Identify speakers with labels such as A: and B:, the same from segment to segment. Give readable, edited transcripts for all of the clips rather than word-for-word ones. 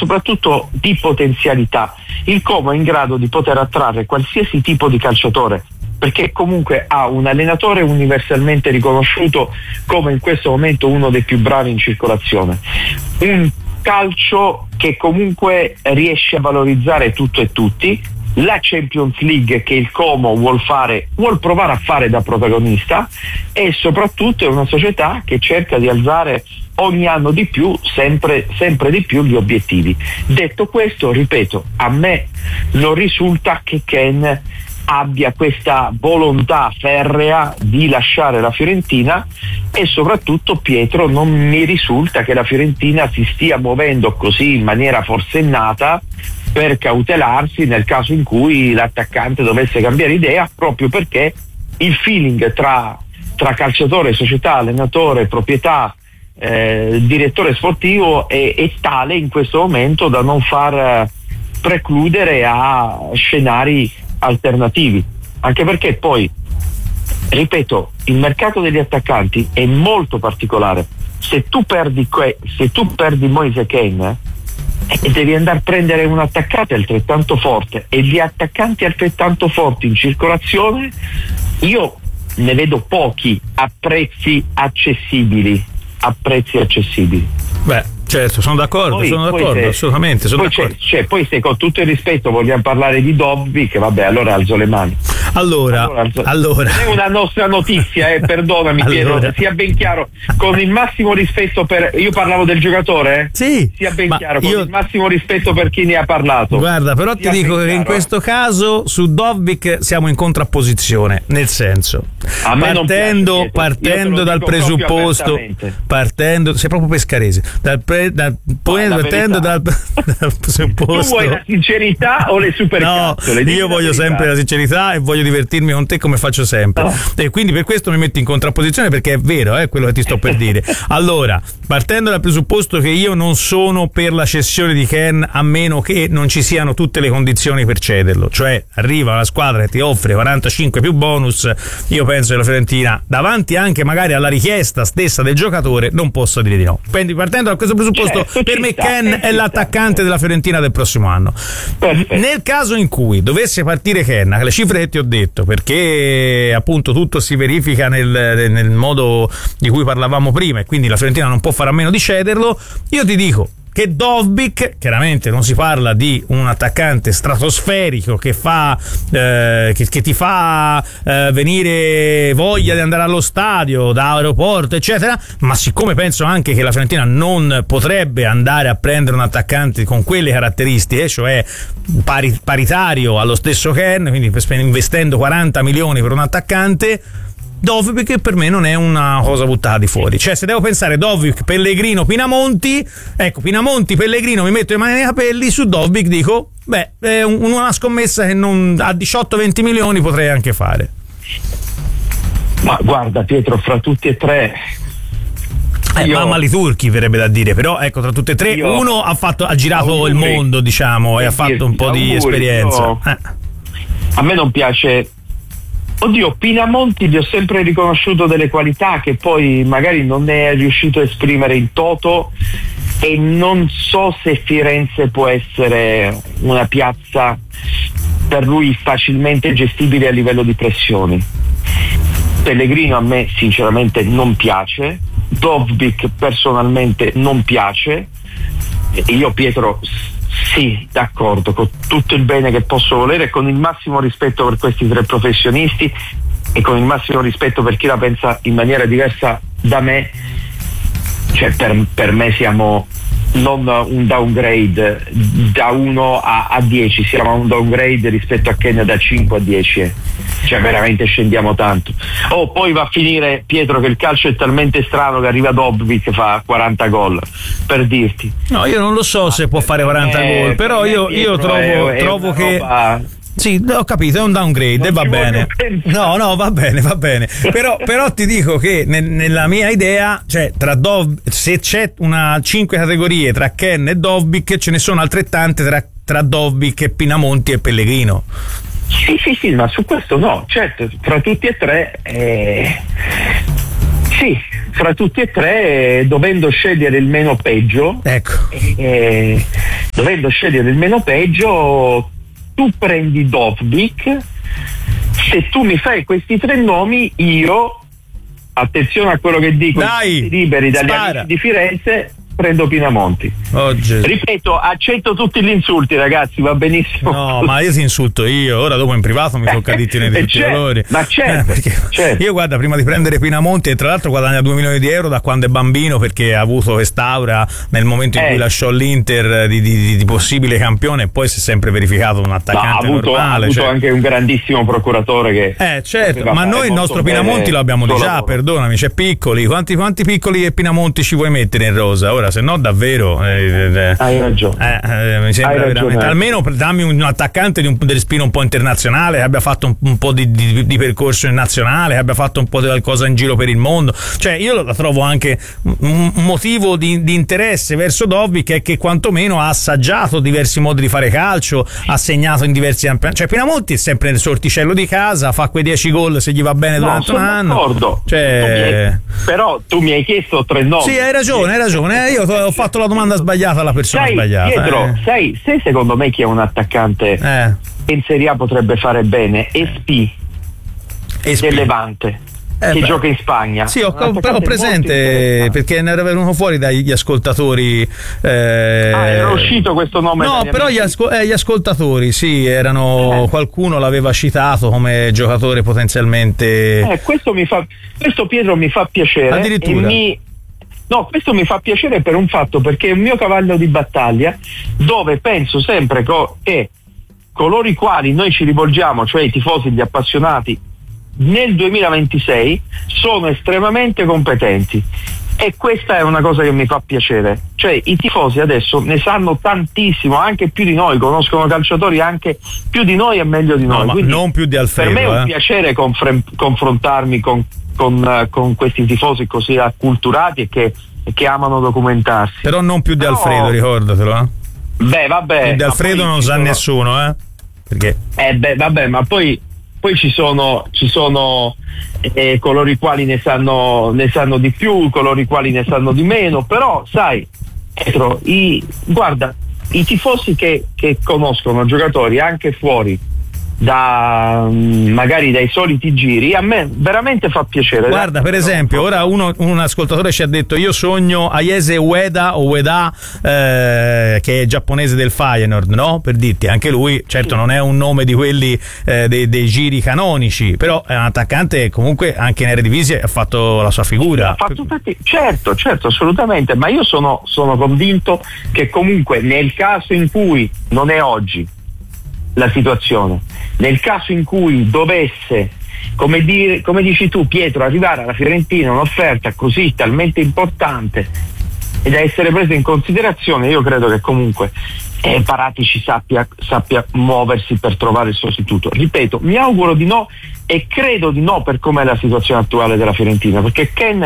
A: soprattutto di potenzialità. Il Como è in grado di poter attrarre qualsiasi tipo di calciatore, perché comunque ha un allenatore universalmente riconosciuto come in questo momento uno dei più bravi in circolazione, un calcio che comunque riesce a valorizzare tutto e tutti, la Champions League che il Como vuol provare a fare da protagonista, e soprattutto è una società che cerca di alzare ogni anno di più, sempre di più, gli obiettivi. Detto questo, ripeto, a me non risulta che Ken abbia questa volontà ferrea di lasciare la Fiorentina, e soprattutto, Pietro, non mi risulta che la Fiorentina si stia muovendo così in maniera forsennata per cautelarsi nel caso in cui l'attaccante dovesse cambiare idea, proprio perché il feeling tra calciatore, società, allenatore, proprietà, direttore sportivo è tale in questo momento da non far precludere a scenari alternativi, anche perché poi, ripeto, il mercato degli attaccanti è molto particolare. Se tu perdi Moise Kean, devi andare a prendere un attaccante altrettanto forte, e gli attaccanti altrettanto forti in circolazione io ne vedo pochi a prezzi accessibili.
B: Beh, certo, sono d'accordo, assolutamente.
A: Poi se con tutto il rispetto vogliamo parlare di Dobbik, vabbè, allora alzo le mani.
B: Allora.
A: Non è una nostra notizia, perdonami, allora. Pietro, sia ben chiaro, con il massimo rispetto io parlavo del giocatore,
B: Sì,
A: sia ben chiaro, con il massimo rispetto per chi ne ha parlato.
B: Guarda, però ti dico che in questo caso su Dobbik siamo in contrapposizione, nel senso, partendo dal presupposto, sei proprio pescarese, partendo dal presupposto.
A: Tu vuoi la sincerità o le supercazzole?
B: No, io voglio sempre la sincerità e voglio divertirmi con te come faccio sempre, e quindi per questo mi metto in contrapposizione, perché è vero, quello che ti sto per dire. Allora, partendo dal presupposto che io non sono per la cessione di Kean a meno che non ci siano tutte le condizioni per cederlo, cioè arriva la squadra che ti offre 45 più bonus, io penso che la Fiorentina, davanti anche magari alla richiesta stessa del giocatore, non possa dire di no. Quindi, partendo da questo presupposto, per me Kean è l'attaccante della Fiorentina del prossimo anno.
A: Perfetto.
B: Nel caso in cui dovesse partire Kean, le cifre che ti ho detto, perché appunto tutto si verifica nel modo di cui parlavamo prima, e quindi la Fiorentina non può fare a meno di cederlo, io ti dico che Dobbik, chiaramente non si parla di un attaccante stratosferico che fa che ti fa venire voglia di andare allo stadio da aeroporto eccetera, ma siccome penso anche che la Fiorentina non potrebbe andare a prendere un attaccante con quelle caratteristiche, cioè paritario allo stesso Kean, quindi investendo 40 milioni per un attaccante, Dobbik per me non è una cosa buttata di fuori. Cioè, se devo pensare Dobbik, Pellegrino, Pinamonti, Pinamonti, Pellegrino, mi metto le mani nei capelli. Su Dobbik dico, è una scommessa che a 18-20 milioni potrei anche fare.
A: Ma guarda, Pietro, fra tutti e tre,
B: mamma li turchi verrebbe da dire, però tra tutte e tre uno ha girato il mondo, diciamo, e ha fatto un po' di esperienza.
A: A me non piace. Oddio, Pinamonti gli ho sempre riconosciuto delle qualità che poi magari non è riuscito a esprimere in toto, e non so se Firenze può essere una piazza per lui facilmente gestibile a livello di pressioni. Pellegrino a me sinceramente non piace, Dobbik personalmente non piace, e io, Pietro, sì, d'accordo, con tutto il bene che posso volere, con il massimo rispetto per questi tre professionisti e con il massimo rispetto per chi la pensa in maniera diversa da me, cioè per me siamo non un downgrade da 1 a 10, siamo un downgrade rispetto a Kean da 5 a 10, cioè veramente scendiamo tanto. Poi va a finire, Pietro, che il calcio è talmente strano che arriva Dobbik che fa 40 gol, per dirti.
B: No, io non lo so se può fare 40 gol, però io trovo che sì, ho capito, è un downgrade e va bene. No, va bene. Però ti dico che nella mia idea, cioè se c'è una 5 categorie tra Kean e Dobbik, ce ne sono altrettante tra Dobbik e Pinamonti e Pellegrino.
A: Sì, ma su questo no, certo, tra tutti e tre Sì, fra tutti e tre, dovendo scegliere il meno peggio,
B: ecco,
A: dovendo scegliere il meno peggio, tu prendi Dovbyk. Se tu mi fai questi tre nomi, io, attenzione a quello che dico,
B: dai,
A: liberi dagli
B: spara.
A: amici di Firenze, prendo Pinamonti. Ripeto, accetto tutti gli insulti, ragazzi, va benissimo.
B: No, ma io ti insulto io, ora dopo in privato mi tocca dirti nei tutti i colori.
A: Ma certo, certo.
B: Io guarda, prima di prendere Pinamonti, e tra l'altro guadagna 2 milioni di euro da quando è bambino, perché ha avuto quest'aura nel momento in cui lasciò l'Inter di possibile campione, e poi si è sempre verificato un attaccante normale.
A: Ha avuto anche un grandissimo procuratore che
B: certo, ma noi il nostro Pinamonti lo abbiamo già, lavoro. Perdonami, c'è Piccoli, quanti piccoli e Pinamonti ci vuoi mettere in rosa? Ora, se no davvero
A: hai ragione,
B: mi sembra veramente,
A: ragione.
B: almeno dammi un attaccante del respiro un po' internazionale, che abbia fatto un po' di percorso in nazionale, che abbia fatto un po' di qualcosa in giro per il mondo. Cioè io la trovo anche un motivo di interesse verso Dovbyk, è che quantomeno ha assaggiato diversi modi di fare calcio, ha segnato in diversi campionati. Cioè Pinamonti è sempre nel sorticello di casa, fa quei 10 gol se gli va bene durante un anno.
A: D'accordo. Però tu mi hai chiesto 3 nomi.
B: Sì, hai ragione. Io ho fatto la domanda sbagliata alla persona sbagliata.
A: Pietro, sai secondo me chi è un attaccante che in Serie A potrebbe fare bene? Espi del Levante, che gioca in Spagna.
B: Sì, ho presente, perché ne era venuto fuori dagli ascoltatori.
A: Era uscito questo nome?
B: No, però gli ascoltatori, sì, erano qualcuno l'aveva citato come giocatore potenzialmente.
A: Questo Pietro mi fa piacere.
B: Addirittura.
A: No, questo mi fa piacere per un fatto, perché è un mio cavallo di battaglia, dove penso sempre che coloro i quali noi ci rivolgiamo, cioè i tifosi, gli appassionati, nel 2026 sono estremamente competenti, e questa è una cosa che mi fa piacere. Cioè i tifosi adesso ne sanno tantissimo, anche più di noi, conoscono calciatori anche più di noi e meglio di noi.
B: No, ma non più di Alfredo.
A: Per me è un piacere confrontarmi con questi tifosi così acculturati e che amano documentarsi.
B: Però non più di Alfredo, ricordatelo.
A: Vabbè.
B: Di Alfredo non sa nessuno, perché?
A: Vabbè, ma poi ci sono coloro i quali ne sanno di più, coloro i quali ne sanno di meno, però sai, Pietro, i tifosi che conoscono giocatori anche fuori magari dai soliti giri, a me veramente fa piacere.
B: Guarda, per esempio, ora un ascoltatore ci ha detto: io sogno Ayese Ueda che è giapponese del Feyenoord, no? Per dirti, anche lui, certo, non è un nome di quelli dei giri canonici, però è un attaccante comunque anche in Eredivisie ha fatto la sua figura.
A: Certo, assolutamente, ma io sono convinto che comunque nel caso in cui non è oggi la situazione, nel caso in cui dovesse, come dici tu, Pietro, arrivare alla Fiorentina un'offerta così talmente importante e da essere presa in considerazione, io credo che comunque Paratici sappia muoversi per trovare il sostituto. Ripeto, mi auguro di no, e credo di no per com'è la situazione attuale della Fiorentina, perché Ken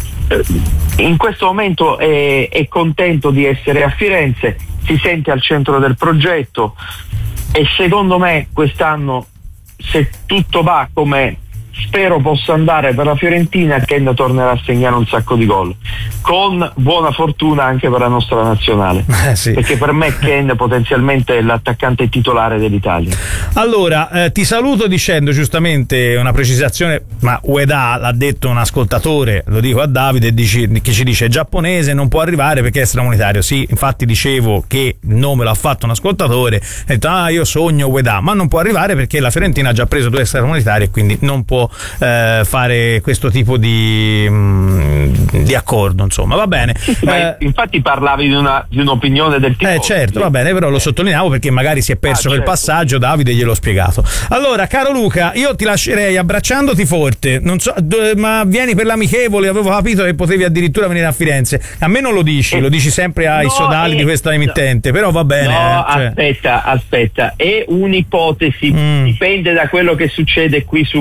A: in questo momento è contento di essere a Firenze, si sente al centro del progetto, e secondo me quest'anno, se tutto va come spero possa andare per la Fiorentina, Ken tornerà a segnare un sacco di gol, con buona fortuna anche per la nostra nazionale,
B: sì.
A: Perché per me Ken potenzialmente è l'attaccante titolare dell'Italia.
B: Allora, ti saluto dicendo giustamente una precisazione, ma Ueda l'ha detto un ascoltatore, lo dico a Davide, che ci dice: giapponese, non può arrivare perché è extracomunitario. Sì, infatti dicevo che il nome l'ha fatto un ascoltatore, ha detto io sogno Ueda, ma non può arrivare perché la Fiorentina ha già preso 2 extracomunitari e quindi non può fare questo tipo di accordo, insomma, va bene.
A: Infatti parlavi di un'opinione del tipo.
B: Certo, va bene, però lo sottolineavo perché magari si è perso quel passaggio, Davide gliel'ho spiegato. Allora, caro Luca, io ti lascerei abbracciandoti forte, non so, ma vieni per l'amichevole, avevo capito che potevi addirittura venire a Firenze. A me non lo dici, lo dici sempre ai sodali di questa emittente, però va bene.
A: Aspetta, è un'ipotesi, dipende da quello che succede qui su Milano.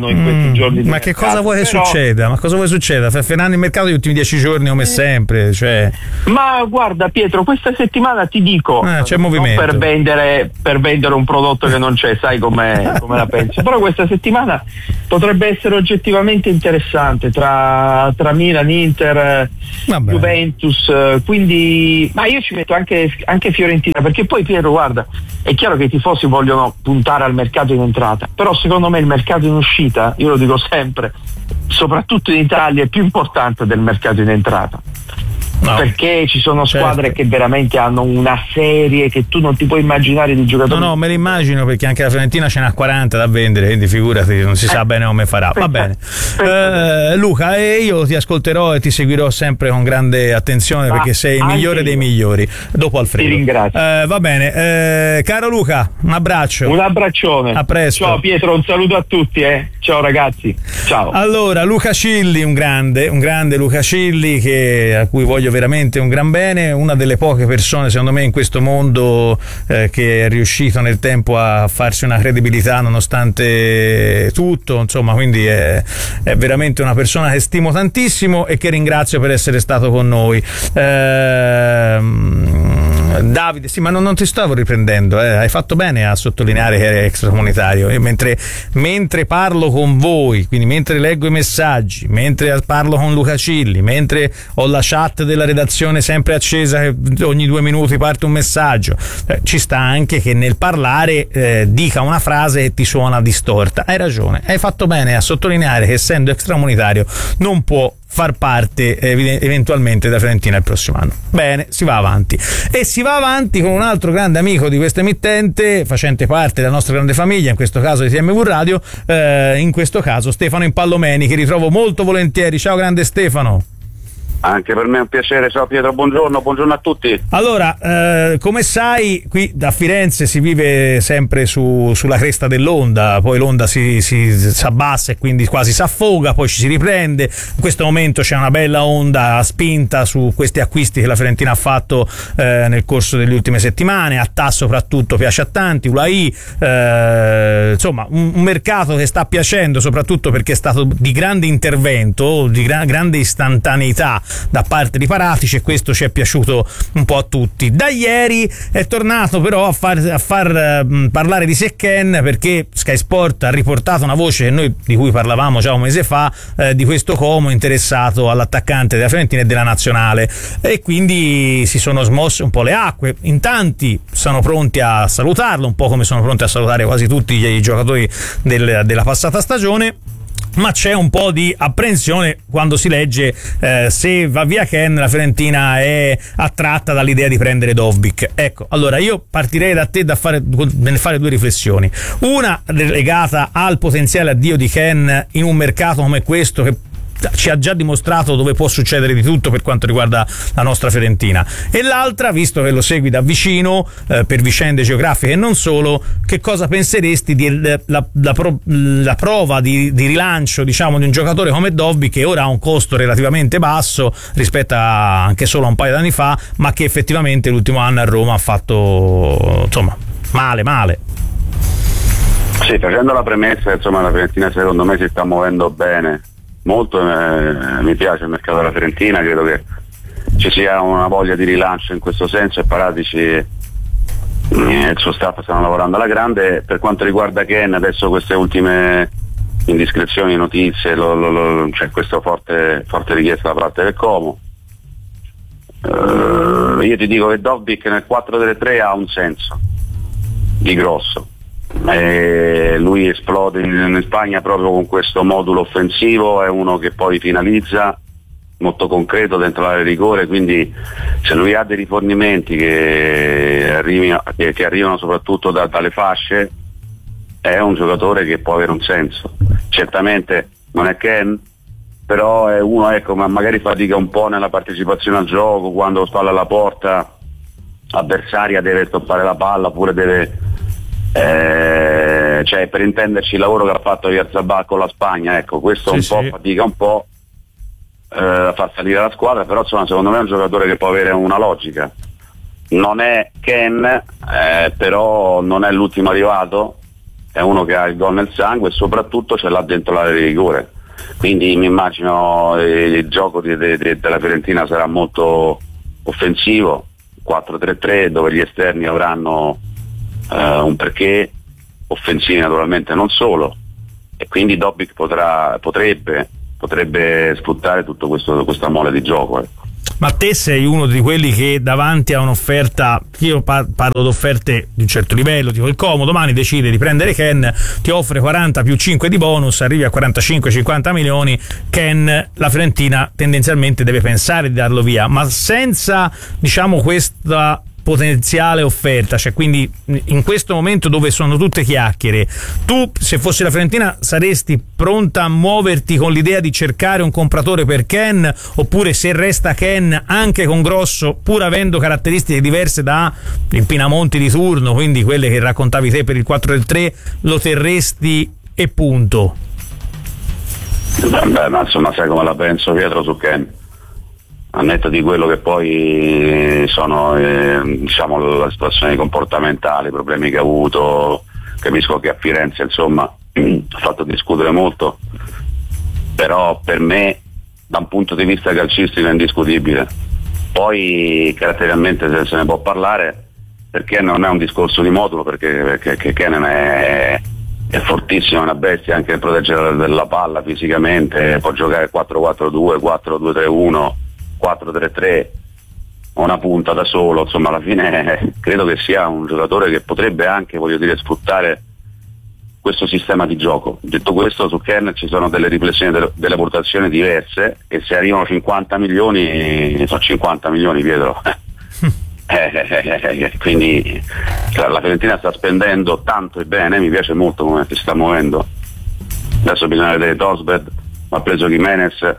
A: strano in questi giorni di
B: ma
A: mercato,
B: che cosa vuoi che
A: però...
B: succeda? Ma cosa vuoi succeda? Ferrando il mercato gli ultimi 10 giorni come sempre, cioè...
A: Ma guarda Pietro, questa settimana ti dico,
B: c'è movimento.
A: non per vendere un prodotto che non c'è, sai come la penso, però questa settimana potrebbe essere oggettivamente interessante tra Milan, Inter, Juventus, quindi ma io ci metto anche Fiorentina, perché poi Pietro, guarda, è chiaro che i tifosi vogliono puntare al mercato in entrata, però secondo me il mercato in uscita, io lo dico sempre, soprattutto in Italia, è più importante del mercato in entrata. No, perché ci sono squadre che veramente hanno una serie che tu non ti puoi immaginare di giocatori.
B: No, me lo immagino, perché anche la Fiorentina ce n'ha 40 da vendere, quindi figurati, non si sa bene come farà. Va bene. Luca, io ti ascolterò e ti seguirò sempre con grande attenzione, perché sei il migliore dei migliori, dopo Alfredo.
A: Ti ringrazio.
B: Va bene, caro Luca, un abbraccio.
A: Un abbraccione.
B: A presto.
A: Ciao Pietro, un saluto a tutti. Ciao ragazzi. Ciao.
B: Allora, Luca Cilli, un grande Luca Cilli, a cui voglio veramente un gran bene, una delle poche persone secondo me in questo mondo che è riuscito nel tempo a farsi una credibilità nonostante tutto, insomma, quindi è veramente una persona che stimo tantissimo e che ringrazio per essere stato con noi. Davide, sì, ma non ti stavo riprendendo, hai fatto bene a sottolineare che eri extracomunitario. Io mentre parlo con voi, quindi mentre leggo i messaggi, mentre parlo con Luca Cilli, mentre ho la chat della redazione sempre accesa, che ogni 2 minuti parte un messaggio, ci sta anche che nel parlare dica una frase che ti suona distorta. Hai ragione, hai fatto bene a sottolineare che essendo extracomunitario non può far parte eventualmente da Fiorentina il prossimo anno. Bene, si va avanti, e si va avanti con un altro grande amico di questa emittente, facente parte della nostra grande famiglia, in questo caso di TMV Radio, in questo caso Stefano Impallomeni, che ritrovo molto volentieri. Ciao grande Stefano.
C: Anche per me è un piacere, ciao Pietro, buongiorno a tutti.
B: Allora, come sai, qui da Firenze si vive sempre sulla cresta dell'onda, poi l'onda si abbassa e quindi quasi si affoga, poi ci si riprende. In questo momento c'è una bella onda spinta su questi acquisti che la Fiorentina ha fatto nel corso delle ultime settimane. Attà soprattutto piace a tanti, Ulai, insomma un mercato che sta piacendo soprattutto perché è stato di grande intervento, di grande istantaneità da parte di Paratici, e questo ci è piaciuto un po' a tutti. Da ieri è tornato però a far parlare di Sekken, perché Sky Sport ha riportato una voce di cui parlavamo già un mese fa, di questo Como interessato all'attaccante della Fiorentina e della Nazionale, e quindi si sono smosse un po' le acque. In tanti sono pronti a salutarlo, un po' come sono pronti a salutare quasi tutti i giocatori della passata stagione, ma c'è un po' di apprensione quando si legge se va via Ken, la Fiorentina è attratta dall'idea di prendere Dovbyk. Ecco, allora io partirei da te nel fare 2 riflessioni. Una legata al potenziale addio di Ken in un mercato come questo, che ci ha già dimostrato dove può succedere di tutto per quanto riguarda la nostra Fiorentina, e l'altra, visto che lo segui da vicino per vicende geografiche e non solo, che cosa penseresti la prova di rilancio, diciamo, di un giocatore come Dovbyk, che ora ha un costo relativamente basso rispetto anche solo a un paio d'anni fa, ma che effettivamente l'ultimo anno a Roma ha fatto, insomma, male.
C: Sì, facendo la premessa, insomma, la Fiorentina secondo me si sta muovendo bene molto, mi piace il mercato della Fiorentina, credo che ci sia una voglia di rilancio in questo senso, e Paratici e il suo staff stanno lavorando alla grande. Per quanto riguarda Ken, adesso queste ultime indiscrezioni, notizie, c'è questa forte richiesta da parte del Como. Io ti dico che Dovbyk nel 4-3 ha un senso di grosso. Lui esplode in Spagna proprio con questo modulo offensivo, è uno che poi finalizza, molto concreto dentro l'area di rigore, quindi se lui ha dei rifornimenti che arrivano soprattutto dalle fasce, è un giocatore che può avere un senso. Certamente non è Ken, però è uno, ecco, ma magari fatica un po' nella partecipazione al gioco, quando spalla alla porta avversaria deve stoppare la palla, oppure deve cioè, per intenderci, il lavoro che ha fatto Oyarzabal con la Spagna, ecco, questo sì, fatica un po' a far salire la squadra, però insomma secondo me è un giocatore che può avere una logica. Non è Ken, però non è l'ultimo arrivato, è uno che ha il gol nel sangue e soprattutto ce l'ha dentro l'area di rigore, quindi mi immagino il gioco della Fiorentina sarà molto offensivo, 4-3-3, dove gli esterni avranno un perché, offensivi naturalmente non solo, e quindi Dobbik potrebbe sfruttare tutto questa mole di gioco, ecco.
B: Ma te sei uno di quelli che davanti a un'offerta, io parlo di offerte di un certo livello, tipo il Como domani decide di prendere Ken, ti offre 40 più 5 di bonus, arrivi a 45-50 milioni, Ken, la Fiorentina tendenzialmente deve pensare di darlo via, ma senza, diciamo, questa potenziale offerta, cioè quindi in questo momento dove sono tutte chiacchiere, tu se fossi la Fiorentina saresti pronta a muoverti con l'idea di cercare un compratore per Ken, oppure se resta Ken anche con Grosso, pur avendo caratteristiche diverse da il Pinamonti di turno, quindi quelle che raccontavi te per il 4-3, lo terresti e punto?
C: Beh, ma insomma, sai come la penso, Pietro, su Ken? A netto di quello che poi sono diciamo la situazione comportamentale, i problemi che ha avuto, capisco che a Firenze insomma ha fatto discutere molto, però per me da un punto di vista calcistico è indiscutibile. Poi caratterialmente se ne può parlare, perché non è un discorso di modulo, perché Ken è fortissimo, è una bestia anche nel proteggere la palla fisicamente, può giocare 4-4-2, 4-2-3-1, 4-3-3, una punta da solo, insomma alla fine credo che sia un giocatore che potrebbe anche, sfruttare questo sistema di gioco. Detto questo, su Ken ci sono delle riflessioni, delle valutazioni diverse, e se arrivano 50 milioni, sono 50 milioni, Pietro. Quindi la Fiorentina sta spendendo tanto e bene, mi piace molto come si sta muovendo. Adesso bisogna vedere Tosbed, ma ha preso Jimenez,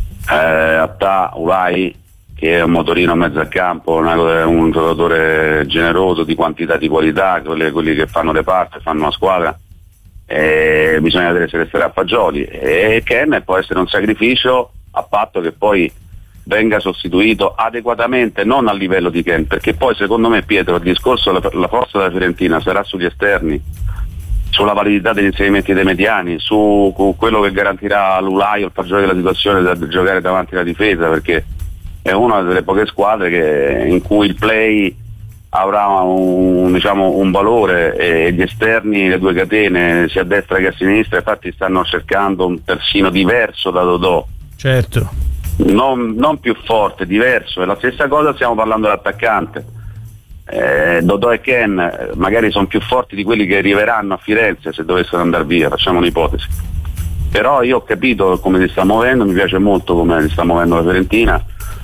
C: Attà, Ulai, che è un motorino a mezzo al campo, un giocatore generoso, di quantità, di qualità, quelli che fanno le parti, fanno una squadra. Bisogna vedere se resterà Fagioli, e Ken può essere un sacrificio a patto che poi venga sostituito adeguatamente, non a livello di Ken, perché poi secondo me, Pietro, il discorso, la forza della Fiorentina sarà sugli esterni, sulla validità degli inserimenti dei mediani, su quello che garantirà l'Ulai o il Fagioli della situazione da giocare davanti alla difesa, perché è una delle poche squadre in cui il play avrà un valore, e gli esterni, le due catene sia a destra che a sinistra, infatti stanno cercando un terzino diverso da Dodò,
B: certo,
C: non più forte, diverso. E la stessa cosa stiamo parlando dell'attaccante. Dodò e Ken magari sono più forti di quelli che arriveranno a Firenze se dovessero andare via, facciamo un'ipotesi, però io ho capito come si sta muovendo, mi piace molto come si sta muovendo la Fiorentina,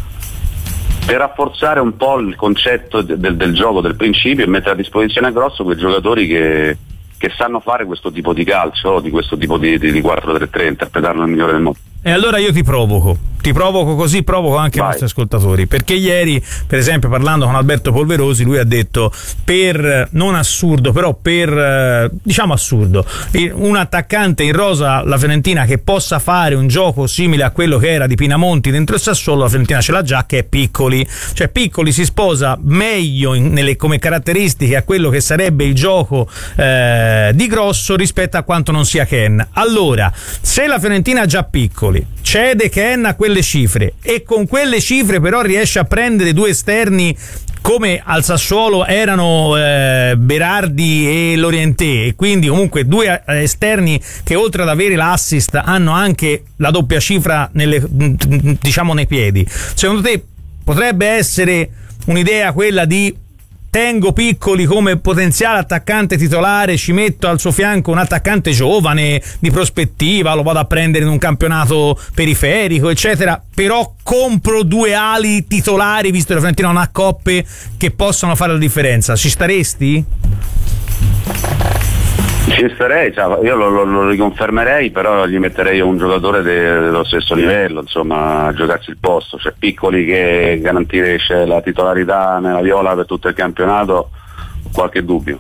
C: per rafforzare un po' il concetto del gioco, del principio, e mettere a disposizione a Grosso quei giocatori che sanno fare questo tipo di calcio, di questo tipo di 4-3-3, interpretarlo nel migliore del modo.
B: E allora io ti provoco così, provoco anche i nostri ascoltatori, perché ieri, per esempio, parlando con Alberto Polverosi, lui ha detto, non assurdo, però diciamo assurdo, un attaccante in rosa, la Fiorentina, che possa fare un gioco simile a quello che era di Pinamonti dentro il Sassuolo, la Fiorentina ce l'ha già, che è Piccoli. Cioè Piccoli si sposa meglio come caratteristiche a quello che sarebbe il gioco di Grosso rispetto a quanto non sia Ken. Allora, se la Fiorentina ha già Piccoli, cede Ken a quelle cifre, e con quelle cifre però riesce a prendere due esterni come al Sassuolo erano Berardi e Lorientè, e quindi comunque due esterni che oltre ad avere l'assist hanno anche la doppia cifra nei piedi. Secondo te potrebbe essere un'idea quella di tengo Piccoli come potenziale attaccante titolare, ci metto al suo fianco un attaccante giovane di prospettiva, lo vado a prendere in un campionato periferico eccetera, però compro due ali titolari, visto che la Fiorentina non ha coppe che possano fare la differenza? Ci staresti?
C: Ci starei, io lo riconfermerei, però gli metterei un giocatore dello stesso livello, insomma, a giocarsi il posto. C'è Piccoli che garantisce la titolarità nella viola per tutto il campionato, qualche dubbio.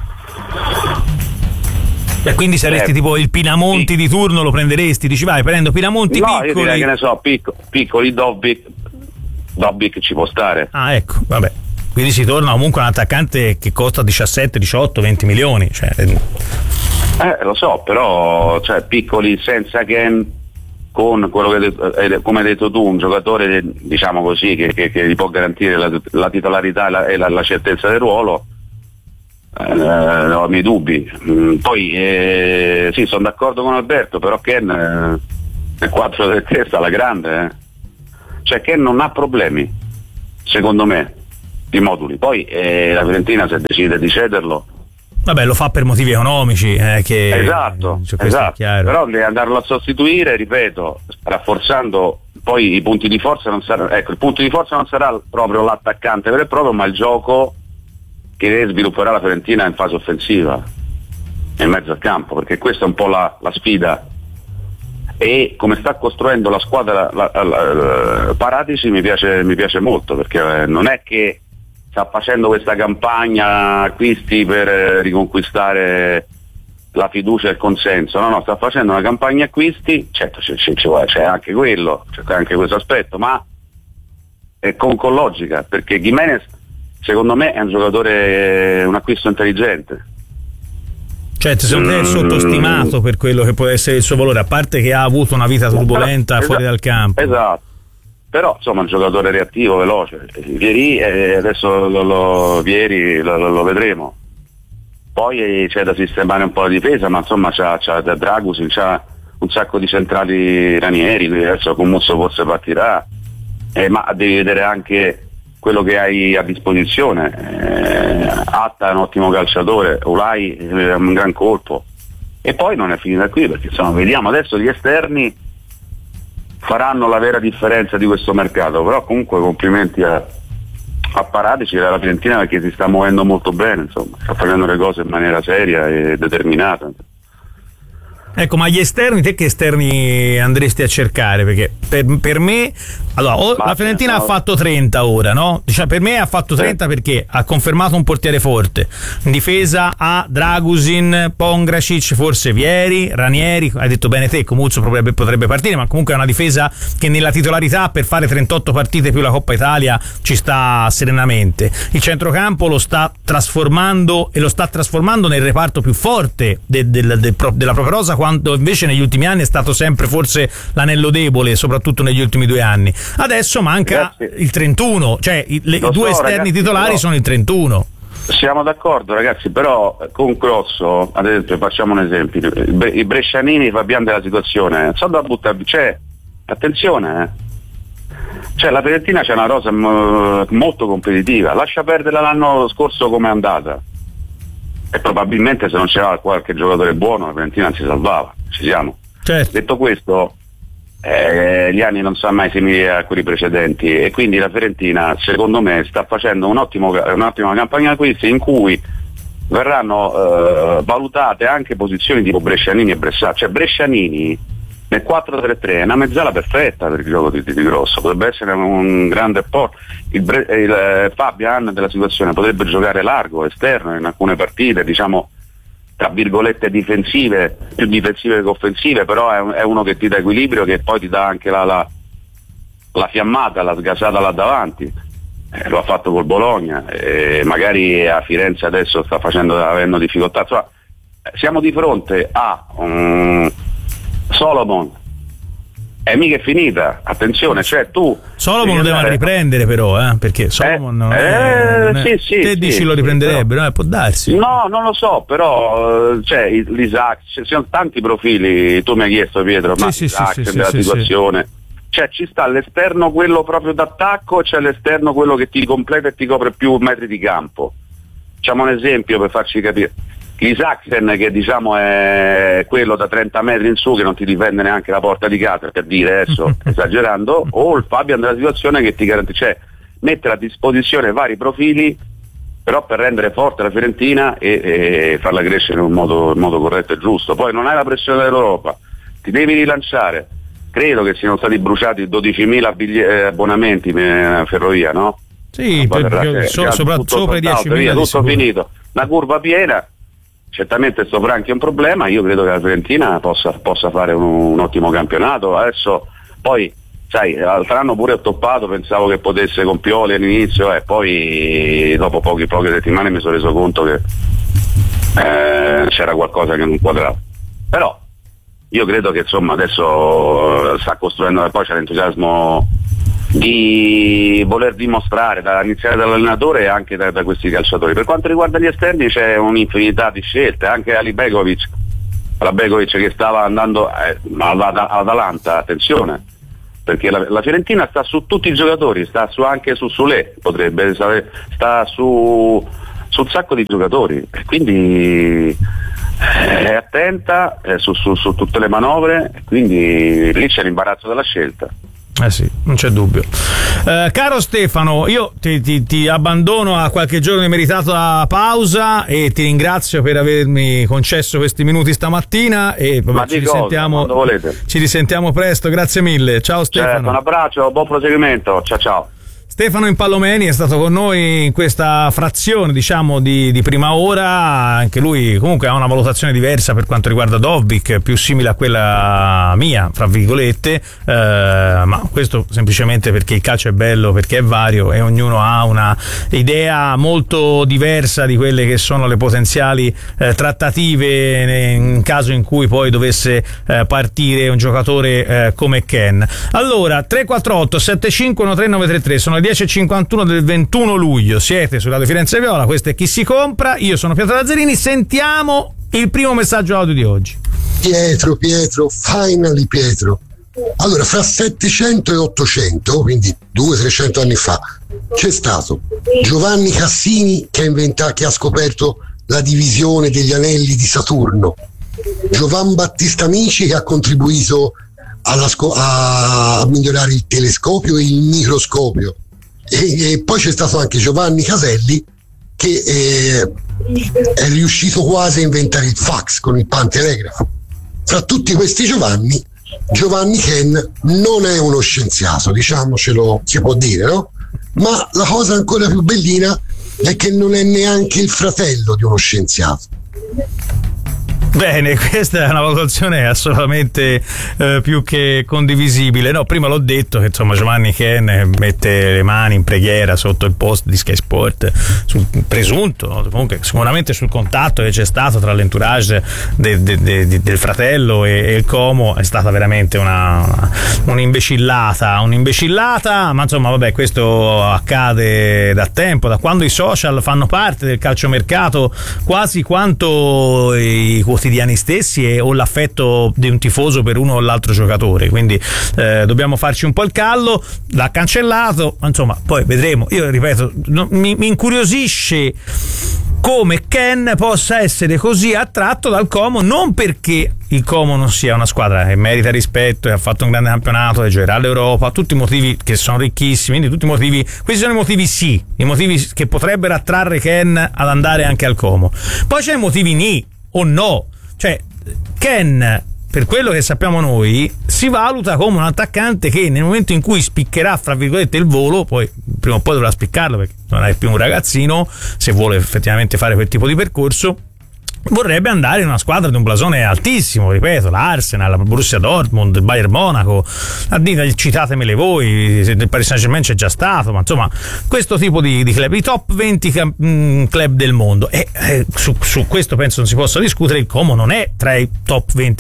B: E quindi saresti tipo il Pinamonti di turno, lo prenderesti? Dici vai, prendo Pinamonti,
C: no,
B: Piccoli.
C: Io direi, che ne so, Piccoli, Dobbik ci può stare.
B: Ah, ecco, vabbè. Quindi si torna comunque a un attaccante che costa 17, 18, 20 milioni. Cioè,
C: Lo so, però piccoli senza Ken, con quello che come hai detto tu, un giocatore diciamo così che gli può garantire la titolarità e la certezza del ruolo, ho i miei dubbi. Poi sì, sono d'accordo con Alberto, però Ken nel 4-3 sta alla grande, cioè Ken non ha problemi, secondo me, di moduli. Poi la Fiorentina, se decide di cederlo,
B: vabbè, lo fa per motivi economici,
C: esatto, però devi andarlo a sostituire, ripeto, rafforzando poi i punti di forza. Non sarà, il punto di forza non sarà proprio l'attaccante vero e proprio, ma il gioco che svilupperà la Fiorentina in fase offensiva, in mezzo al campo, perché questa è un po' la sfida. E come sta costruendo la squadra Paratici mi piace molto, perché non è che sta facendo questa campagna acquisti per riconquistare la fiducia e il consenso, no, sta facendo una campagna acquisti, certo c'è anche quello, c'è anche questo aspetto, ma è con logica, perché Giménez secondo me è un giocatore, un acquisto intelligente.
B: Cioè, secondo me è sottostimato per quello che può essere il suo valore, a parte che ha avuto una vita turbolenta fuori dal campo.
C: Esatto. Però insomma un giocatore reattivo, veloce. Vieri, adesso Vieri lo vedremo. Poi c'è da sistemare un po' la difesa, ma insomma c'ha Dragusin, c'ha un sacco di centrali Ranieri, adesso con Musso forse partirà, ma devi vedere anche quello che hai a disposizione. Atta è un ottimo calciatore, Ulai è un gran colpo. E poi non è finita qui, perché insomma vediamo adesso gli esterni faranno la vera differenza di questo mercato, però comunque complimenti a Paratici e alla Fiorentina, perché si sta muovendo molto bene, insomma, sta facendo le cose in maniera seria e determinata.
B: Ecco, ma gli esterni, te che esterni andresti a cercare? Perché per me, allora, la Fiorentina ha fatto 30 ora, no? Cioè, per me ha fatto 30 perché ha confermato un portiere forte. In difesa ha Dragusin, Pongracic, forse Vieri, Ranieri, hai detto bene te, Comuzzo potrebbe partire, ma comunque è una difesa che nella titolarità per fare 38 partite più la Coppa Italia ci sta serenamente. Il centrocampo lo sta trasformando nel reparto più forte della propria rosa, quando invece negli ultimi anni è stato sempre forse l'anello debole, soprattutto negli ultimi 2 anni. Adesso manca il 31, cioè i due esterni titolari sono il 31.
C: Siamo d'accordo ragazzi, però con Grosso, ad esempio, facciamo un esempio, i brescianini Fabian della situazione, sono da buttare, cioè, attenzione, cioè la Fiorentina c'è una rosa molto competitiva, lascia perdere l'anno scorso come è andata. E probabilmente se non c'era qualche giocatore buono la Fiorentina non si salvava, ci siamo.
B: Certo.
C: Detto questo, gli anni non sono mai simili a quelli precedenti, e quindi la Fiorentina secondo me sta facendo un'ottima campagna acquisti in cui verranno valutate anche posizioni tipo Brescianini e Bressà, cioè Brescianini nel 4-3-3 è una mezzala perfetta per il gioco di Grosso, potrebbe essere un grande apporto. Il Fabian della situazione potrebbe giocare largo, esterno in alcune partite, diciamo tra virgolette difensive, più difensive che offensive, però è uno che ti dà equilibrio, che poi ti dà anche la fiammata, la sgasata là davanti. Lo ha fatto col Bologna, magari a Firenze adesso sta avendo difficoltà. Insomma, siamo di fronte a Solomon, è mica è finita, attenzione, cioè tu
B: Solomon lo devono riprendere però, perché Solomon
C: sì,
B: te dici lo riprenderebbero, può darsi.
C: No, non lo so, però c'è l'Isaac, ci sono tanti profili, tu mi hai chiesto Pietro, ma Isaac della situazione. Cioè ci sta l'esterno quello proprio d'attacco, c'è l'esterno quello che ti completa e ti copre più metri di campo. Facciamo un esempio per farci capire. Isaacsen, che diciamo è quello da 30 metri in su che non ti difende neanche la porta di casa, per dire adesso esagerando, o il Fabian della situazione che ti garantisce, cioè mettere a disposizione vari profili però per rendere forte la Fiorentina e farla crescere in un modo corretto e giusto. Poi non hai la pressione dell'Europa, ti devi rilanciare. Credo che siano stati bruciati 12.000 abbonamenti in ferrovia, no?
B: Sì, soprattutto sopra i 10.000.
C: Tutto finito, una curva piena. Certamente sto Franchi è un problema, io credo che la Fiorentina possa fare un ottimo campionato. Adesso poi sai, l'altro anno pure ho toppato, pensavo che potesse con Pioli all'inizio, e poi dopo poche settimane mi sono reso conto che c'era qualcosa che non quadrava. Però io credo che insomma adesso sta costruendo, e poi c'è l'entusiasmo di voler dimostrare, da iniziare dall'allenatore e anche da questi calciatori. Per quanto riguarda gli esterni c'è un'infinità di scelte, anche Ali Begovic che stava andando all'Atalanta, attenzione, perché la Fiorentina sta su tutti i giocatori, sta anche su Soulé, potrebbe sta su un sacco di giocatori, quindi è attenta su tutte le manovre, quindi lì c'è l'imbarazzo della scelta.
B: Sì, non c'è dubbio. Caro Stefano, io ti abbandono a qualche giorno di meritata pausa e ti ringrazio per avermi concesso questi minuti stamattina e ci risentiamo presto, grazie mille. Ciao Stefano.
C: Certo, un abbraccio, buon proseguimento, ciao.
B: Stefano Impallomeni è stato con noi in questa frazione, diciamo, di prima ora. Anche lui comunque ha una valutazione diversa per quanto riguarda Dovbyk, più simile a quella mia, fra virgolette, ma questo semplicemente perché il calcio è bello, perché è vario e ognuno ha una idea molto diversa di quelle che sono le potenziali trattative in caso in cui poi dovesse partire un giocatore come Ken. Allora, 348 75 1393, sono le 10:51 del 21 luglio, siete su Radio Firenze Viola, questo è Chi si compra, io sono Pietro Lazzarini, sentiamo il primo messaggio audio di oggi.
D: Pietro, finally Pietro. Allora, fra 700 e 800, quindi 200-300 anni fa, c'è stato Giovanni Cassini che ha scoperto la divisione degli anelli di Saturno, Giovan Battista Amici che ha contribuito a migliorare il telescopio e il microscopio, e poi c'è stato anche Giovanni Caselli che è riuscito quasi a inventare il fax con il pantelegrafo. Fra tutti questi Giovanni Ken non è uno scienziato, diciamocelo, si può dire, no? Ma la cosa ancora più bellina è che non è neanche il fratello di uno scienziato.
B: Bene, questa è una valutazione assolutamente più che condivisibile. No, prima l'ho detto che insomma Giovanni Ken mette le mani in preghiera sotto il post di Sky Sport sul presunto, no? Comunque sicuramente sul contatto che c'è stato tra l'entourage del fratello e il Como è stata veramente un'imbecillata, ma insomma vabbè, questo accade da tempo, da quando i social fanno parte del calciomercato quasi quanto i quotidiani stessi o l'affetto di un tifoso per uno o l'altro giocatore, quindi dobbiamo farci un po' il callo. L'ha cancellato, insomma poi vedremo. Io ripeto, mi incuriosisce come Ken possa essere così attratto dal Como, non perché il Como non sia una squadra che merita rispetto e ha fatto un grande campionato e giocherà all'Europa, tutti i motivi che sono ricchissimi, quindi tutti i motivi, questi sono i motivi che potrebbero attrarre Ken ad andare anche al Como. Poi c'è i motivi o no, cioè Ken, per quello che sappiamo noi, si valuta come un attaccante che nel momento in cui spiccherà fra virgolette il volo, poi prima o poi dovrà spiccarlo perché non è più un ragazzino, se vuole effettivamente fare quel tipo di percorso, vorrebbe andare in una squadra di un blasone altissimo, ripeto, l'Arsenal, la Borussia Dortmund, il Bayern Monaco, citatemele voi, il Paris Saint-Germain c'è già stato, ma insomma questo tipo di club, i top 20 club del mondo, e su questo penso non si possa discutere. Il Como non è tra i top 20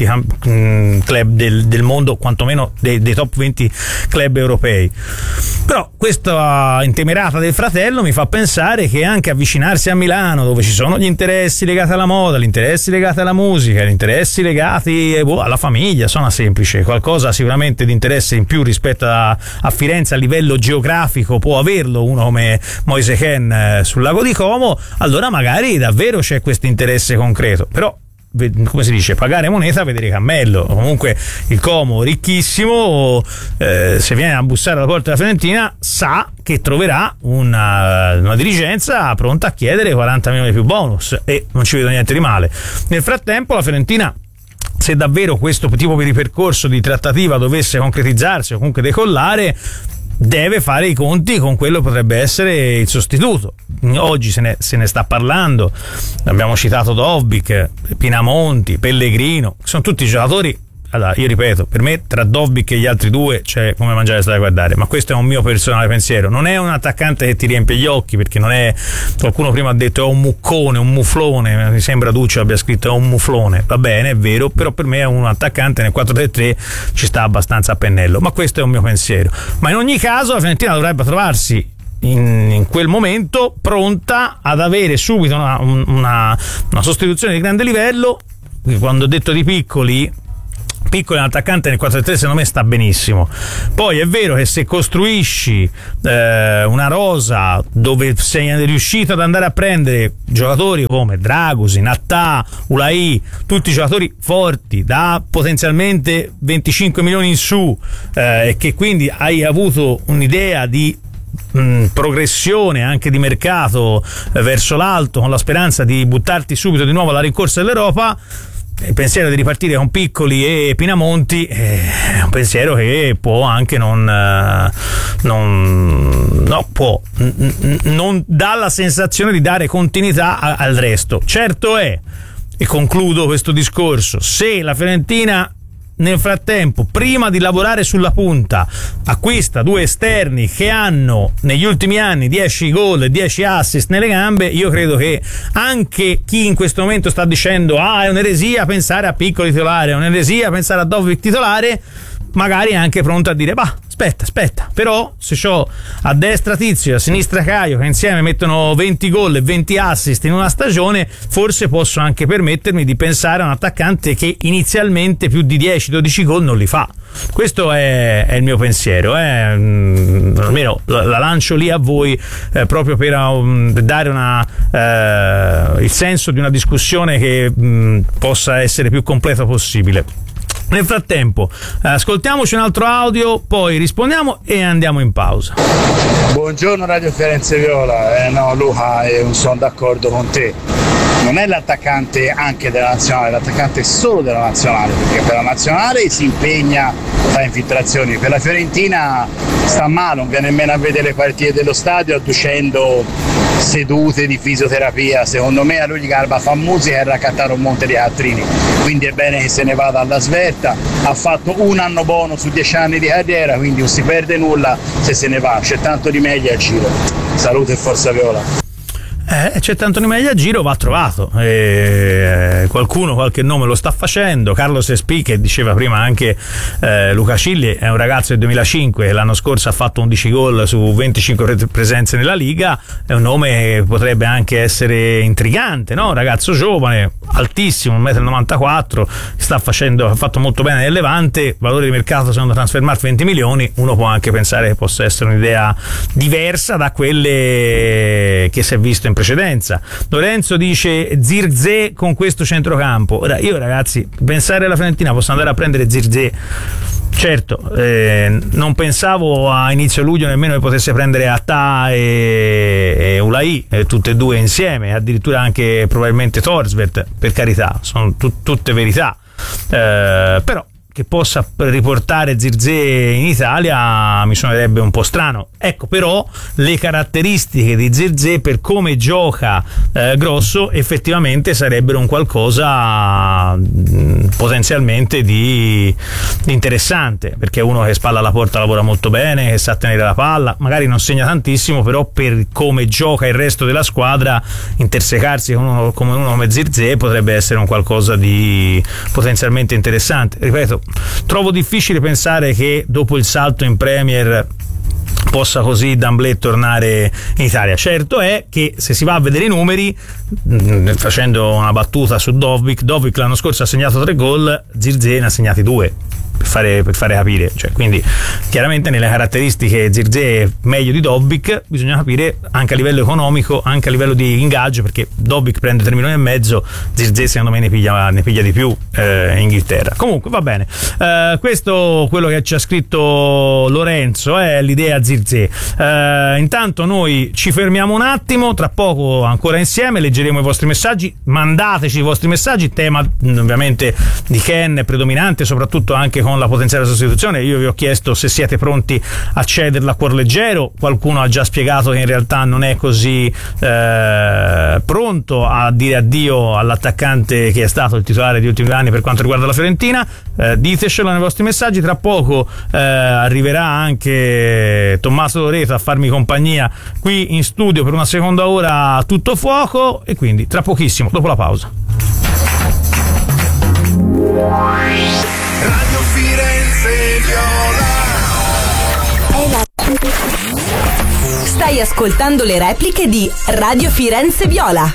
B: club del mondo, quantomeno dei top 20 club europei, però questa intemerata del fratello mi fa pensare che anche avvicinarsi a Milano, dove ci sono gli interessi legati alla moda, gli interessi legati alla musica, gli interessi legati alla famiglia, suona semplice, qualcosa sicuramente di interesse in più rispetto a Firenze a livello geografico può averlo uno come Moise Kean sul lago di Como, allora magari davvero c'è questo interesse concreto. Però come si dice, pagare moneta, vedere cammello. Comunque il Como ricchissimo, se viene a bussare alla porta della Fiorentina sa che troverà una dirigenza pronta a chiedere 40 milioni più bonus, e non ci vedo niente di male. Nel frattempo la Fiorentina, se davvero questo tipo di percorso di trattativa dovesse concretizzarsi o comunque decollare, deve fare i conti con quello che potrebbe essere il sostituto. Oggi se ne sta parlando, abbiamo citato Dovbyk, Pinamonti, Pellegrino, sono tutti giocatori allora, io ripeto, per me tra Dovbyk e gli altri due c'è come mangiare da guardare, ma questo è un mio personale pensiero. Non è un attaccante che ti riempie gli occhi, perché non è, qualcuno prima ha detto è un muccone, un muflone, mi sembra Duccio abbia scritto è un muflone, va bene, è vero, però per me è un attaccante nel 4-3-3 ci sta abbastanza a pennello, ma questo è un mio pensiero. Ma in ogni caso la Fiorentina dovrebbe trovarsi in quel momento pronta ad avere subito una sostituzione di grande livello. Quando ho detto di piccoli, un attaccante nel 4-3 secondo me sta benissimo. Poi è vero che se costruisci una rosa dove sei riuscito ad andare a prendere giocatori come Dragusin, Attà, Ulai, tutti giocatori forti da potenzialmente 25 milioni in su, e che quindi hai avuto un'idea di progressione anche di mercato verso l'alto, con la speranza di buttarti subito di nuovo alla rincorsa dell'Europa, il pensiero di ripartire con Piccoli e Pinamonti è un pensiero che può anche non dà la sensazione di dare continuità al resto. Certo è, e concludo questo discorso, se la Fiorentina nel frattempo, prima di lavorare sulla punta, acquista due esterni che hanno negli ultimi anni 10 gol e 10 assist nelle gambe, io credo che anche chi in questo momento sta dicendo è un'eresia pensare a Piccoli titolare, è un'eresia pensare a Dovbyk titolare, magari è anche pronto a dire aspetta, però se c'ho a destra Tizio e a sinistra Caio che insieme mettono 20 gol e 20 assist in una stagione, forse posso anche permettermi di pensare a un attaccante che inizialmente più di 10-12 gol non li fa. Questo è il mio pensiero, almeno la lancio lì a voi, proprio per dare il senso di una discussione che possa essere più completa possibile. Nel frattempo ascoltiamoci un altro audio, poi rispondiamo e andiamo in pausa.
E: Buongiorno Radio Firenze Viola. No Luca, sono d'accordo con te, non è l'attaccante anche della nazionale, l'attaccante è solo della nazionale, perché per la nazionale si impegna, fa infiltrazioni, per la Fiorentina sta male, non viene nemmeno a vedere le partite dello stadio adducendo sedute di fisioterapia. Secondo me a lui gli garba fa musica e raccattare un monte di Cattrini, quindi è bene che se ne vada alla svelta. Ha fatto un anno buono su 10 anni di carriera, quindi non si perde nulla se ne va, c'è tanto di meglio al giro. Salute e forza Viola.
B: C'è tanto di meglio a giro, va trovato, qualcuno qualche nome lo sta facendo. Carlos Espí, che diceva prima anche Luca Cilli, è un ragazzo del 2005 che l'anno scorso ha fatto 11 gol su 25 presenze nella Liga, è un nome che potrebbe anche essere intrigante, no? Un ragazzo giovane, altissimo, 1,94 m, ha fatto molto bene nel Levante, valore di mercato secondo Transfermarkt 20 milioni, uno può anche pensare che possa essere un'idea diversa da quelle che si è visto in precedenza. Lorenzo dice Zirkzee con questo centrocampo. Ora io ragazzi, pensare alla Fiorentina posso andare a prendere Zirkzee, certo, non pensavo a inizio luglio nemmeno che potesse prendere Attà e Ulai, tutte e due insieme, addirittura anche probabilmente Thorsvert, per carità, sono tutte verità, però che possa riportare Zirkzee in Italia mi suonerebbe un po' strano. Ecco, però le caratteristiche di Zirkzee, per come gioca Grosso, effettivamente sarebbero un qualcosa potenzialmente di interessante, perché è uno che spalla alla porta lavora molto bene, che sa tenere la palla, magari non segna tantissimo, però per come gioca il resto della squadra, intersecarsi con uno come Zirkzee potrebbe essere un qualcosa di potenzialmente interessante. Ripeto, trovo difficile pensare che dopo il salto in Premier possa così d'amblè tornare in Italia. Certo è che se si va a vedere i numeri, facendo una battuta su Dovbyk l'anno scorso ha segnato 3 gol, Zirkzee ne ha segnati 2. Per fare capire, cioè, quindi chiaramente nelle caratteristiche Zirkzee è meglio di Dovbyk, bisogna capire anche a livello economico, anche a livello di ingaggio, perché Dovbyk prende 3 milioni e mezzo, Zirkzee secondo me ne piglia di più in Inghilterra. Comunque va bene, questo quello che ci ha scritto Lorenzo è l'idea Zirkzee. Intanto noi ci fermiamo un attimo, tra poco ancora insieme leggeremo i vostri messaggi, mandateci i vostri messaggi, tema ovviamente di Ken predominante, soprattutto anche con la potenziale sostituzione. Io vi ho chiesto se siete pronti a cederla a cuor leggero, qualcuno ha già spiegato che in realtà non è così pronto a dire addio all'attaccante che è stato il titolare di ultimi anni per quanto riguarda la Fiorentina. Ditecelo nei vostri messaggi. Tra poco arriverà anche Tommaso Loreto a farmi compagnia qui in studio per una seconda ora tutto fuoco, e quindi tra pochissimo, dopo la pausa.
F: Radio Firenze Viola.
G: Stai ascoltando le repliche di Radio Firenze Viola.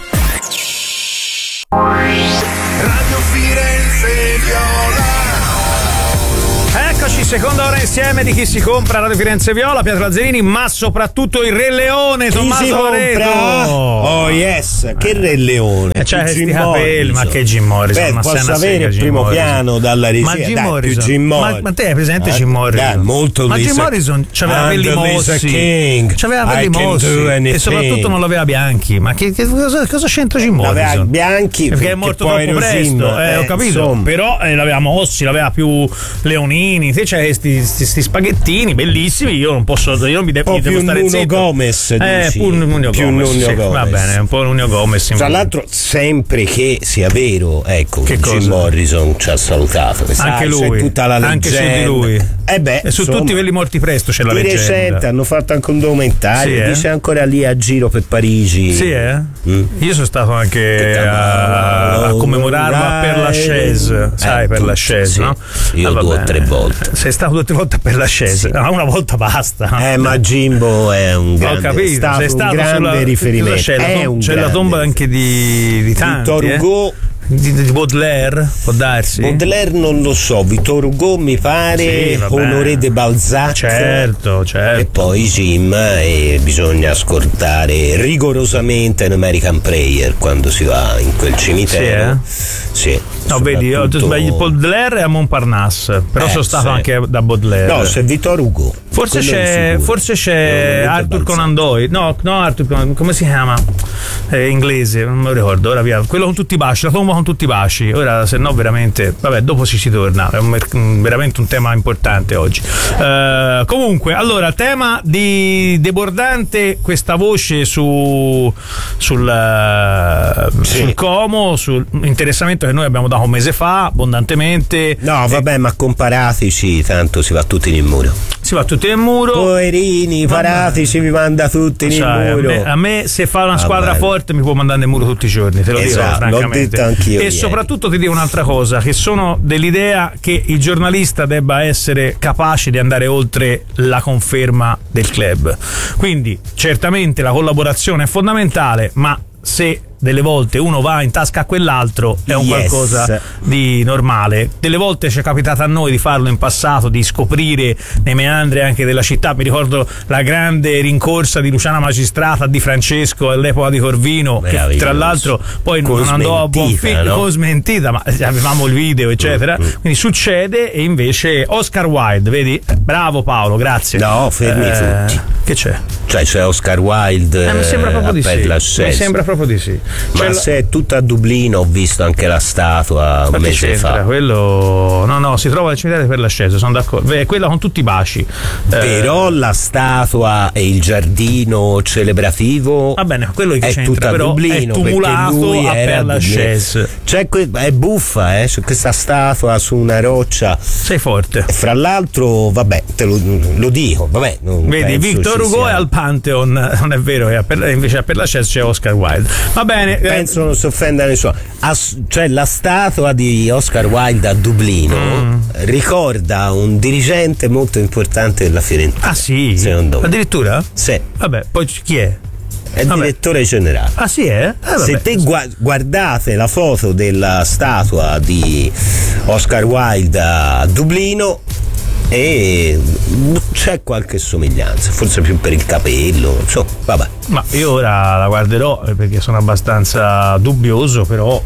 F: Radio Firenze Viola.
B: Eccoci, seconda ora insieme di Chi si compra Radio Firenze Viola, Pietro Lazzarini, ma soprattutto il Re Leone, Tommaso Loreto.
H: Oh yes, che Re Leone.
B: C'ha questi capelli, ma che Jim Morrison?
H: Beh,
B: ma
H: posso avere il primo piano dalla regia.
B: Ma Jim Morrison, ma te hai presente Jim Morrison?
H: Molto
B: ma Jim Morrison c'aveva capelli mossi, c'aveva capelli mossi e soprattutto non l'aveva bianchi. Ma cosa c'entra Jim Morrison?
H: L'aveva bianchi
B: perché è morto troppo presto, ho capito,
H: insomma.
B: Però l'aveva mossi, l'aveva più leonini. Te c'hai questi spaghettini bellissimi, io non mi devo stare zitto.
H: Gomez,
B: più Nuno Gomez, sì, va bene, un po' Nuno Gomez.
H: Tra l'altro, sempre che sia vero, ecco,
B: che
H: Jim Morrison ci ha salutato.
B: Anche lui,
H: tutta la leggenda.
B: Anche su di lui.
H: E
B: su tutti quelli morti presto c'è la leggenda.
H: Di recente hanno fatto anche un documentario, dice ancora lì a giro per Parigi.
B: Sì, Io sono stato anche a commemorarlo per la Chaise, sai, per la Chaise, no?
H: Io 2 o 3 volte.
B: Sei stato 2 o 3 volte per la Chaise? No, una volta basta.
H: Ma Jimbo è un grande,
B: ho capito, sei stato un grande riferimento. C'è la tomba anche di tanti,
H: Victor Hugo.
B: Di Baudelaire, può darsi?
H: Baudelaire non lo so, Victor Hugo mi pare, Honoré de Balzac,
B: certo.
H: E poi Jim, e bisogna ascoltare rigorosamente un American Prayer quando si va in quel cimitero. Sì.
B: No, vedi, io sbaglio, Baudelaire è a Montparnasse, però sono stato anche da Baudelaire.
H: No, c'è Victor Hugo.
B: Forse c'è Arthur Conan Doyle. No, Arthur Conan, come si chiama? Inglese, non me lo ricordo. Ora via. Quello con tutti i baci, la tomba con tutti i baci. Ora, se no, veramente. Vabbè, dopo ci si torna. È veramente un tema importante oggi. Comunque, allora, tema di debordante questa voce sul Como, sul interessamento che noi abbiamo dato un mese fa, abbondantemente.
H: No, vabbè, ma comparateci, tanto si va tutti nel muro.
B: Si va tutti nel muro.
H: Poverini, paratici, vi manda tutti nel muro.
B: A me se fa una squadra forte mi può mandare nel muro tutti i giorni, te lo dico francamente.
H: L'ho detto anch'io
B: e soprattutto ti dico un'altra cosa, che sono dell'idea che il giornalista debba essere capace di andare oltre la conferma del club. Quindi certamente la collaborazione è fondamentale, ma se delle volte uno va in tasca a quell'altro è un qualcosa di normale. Delle volte ci è capitato a noi di farlo in passato, di scoprire nei meandri anche della città. Mi ricordo la grande rincorsa di Luciana Magistrata, di Francesco all'epoca di Corvino, che tra l'altro poi non andò a buon fine, no? Smentita, ma avevamo il video eccetera. Quindi succede. E invece Oscar Wilde, vedi? Bravo Paolo, grazie.
H: No, fermi tutti.
B: Che c'è?
H: Cioè c'è Oscar Wilde,
B: mi sembra proprio di sì. Mi sembra proprio di sì.
H: Ma se è tutta a Dublino, ho visto anche la statua un mese fa.
B: Quello no, si trova al cimitero per la Chaise, sono d'accordo. È quella con tutti i baci.
H: Però la statua e il giardino celebrativo,
B: va bene, quello che
H: è tutta a Dublino,
B: è tumulato a per la Chaise.
H: È buffa, c'è questa statua su una roccia.
B: Sei forte.
H: E fra l'altro, vabbè, te lo dico, vabbè.
B: Vedi, Victor Hugo è al Pantheon, non è vero, invece per la Chaise c'è Oscar Wilde. Va bene.
H: Penso non si offenda nessuno. Cioè la statua di Oscar Wilde a Dublino ricorda un dirigente molto importante della Fiorentina.
B: Ah sì?
H: Secondo me.
B: Addirittura?
H: Sì.
B: Vabbè, poi chi è?
H: È direttore generale.
B: Ah sì,
H: se te guardate la foto della statua di Oscar Wilde a Dublino, e c'è qualche somiglianza, forse più per il capello, insomma, vabbè.
B: Ma io ora la guarderò perché sono abbastanza dubbioso, però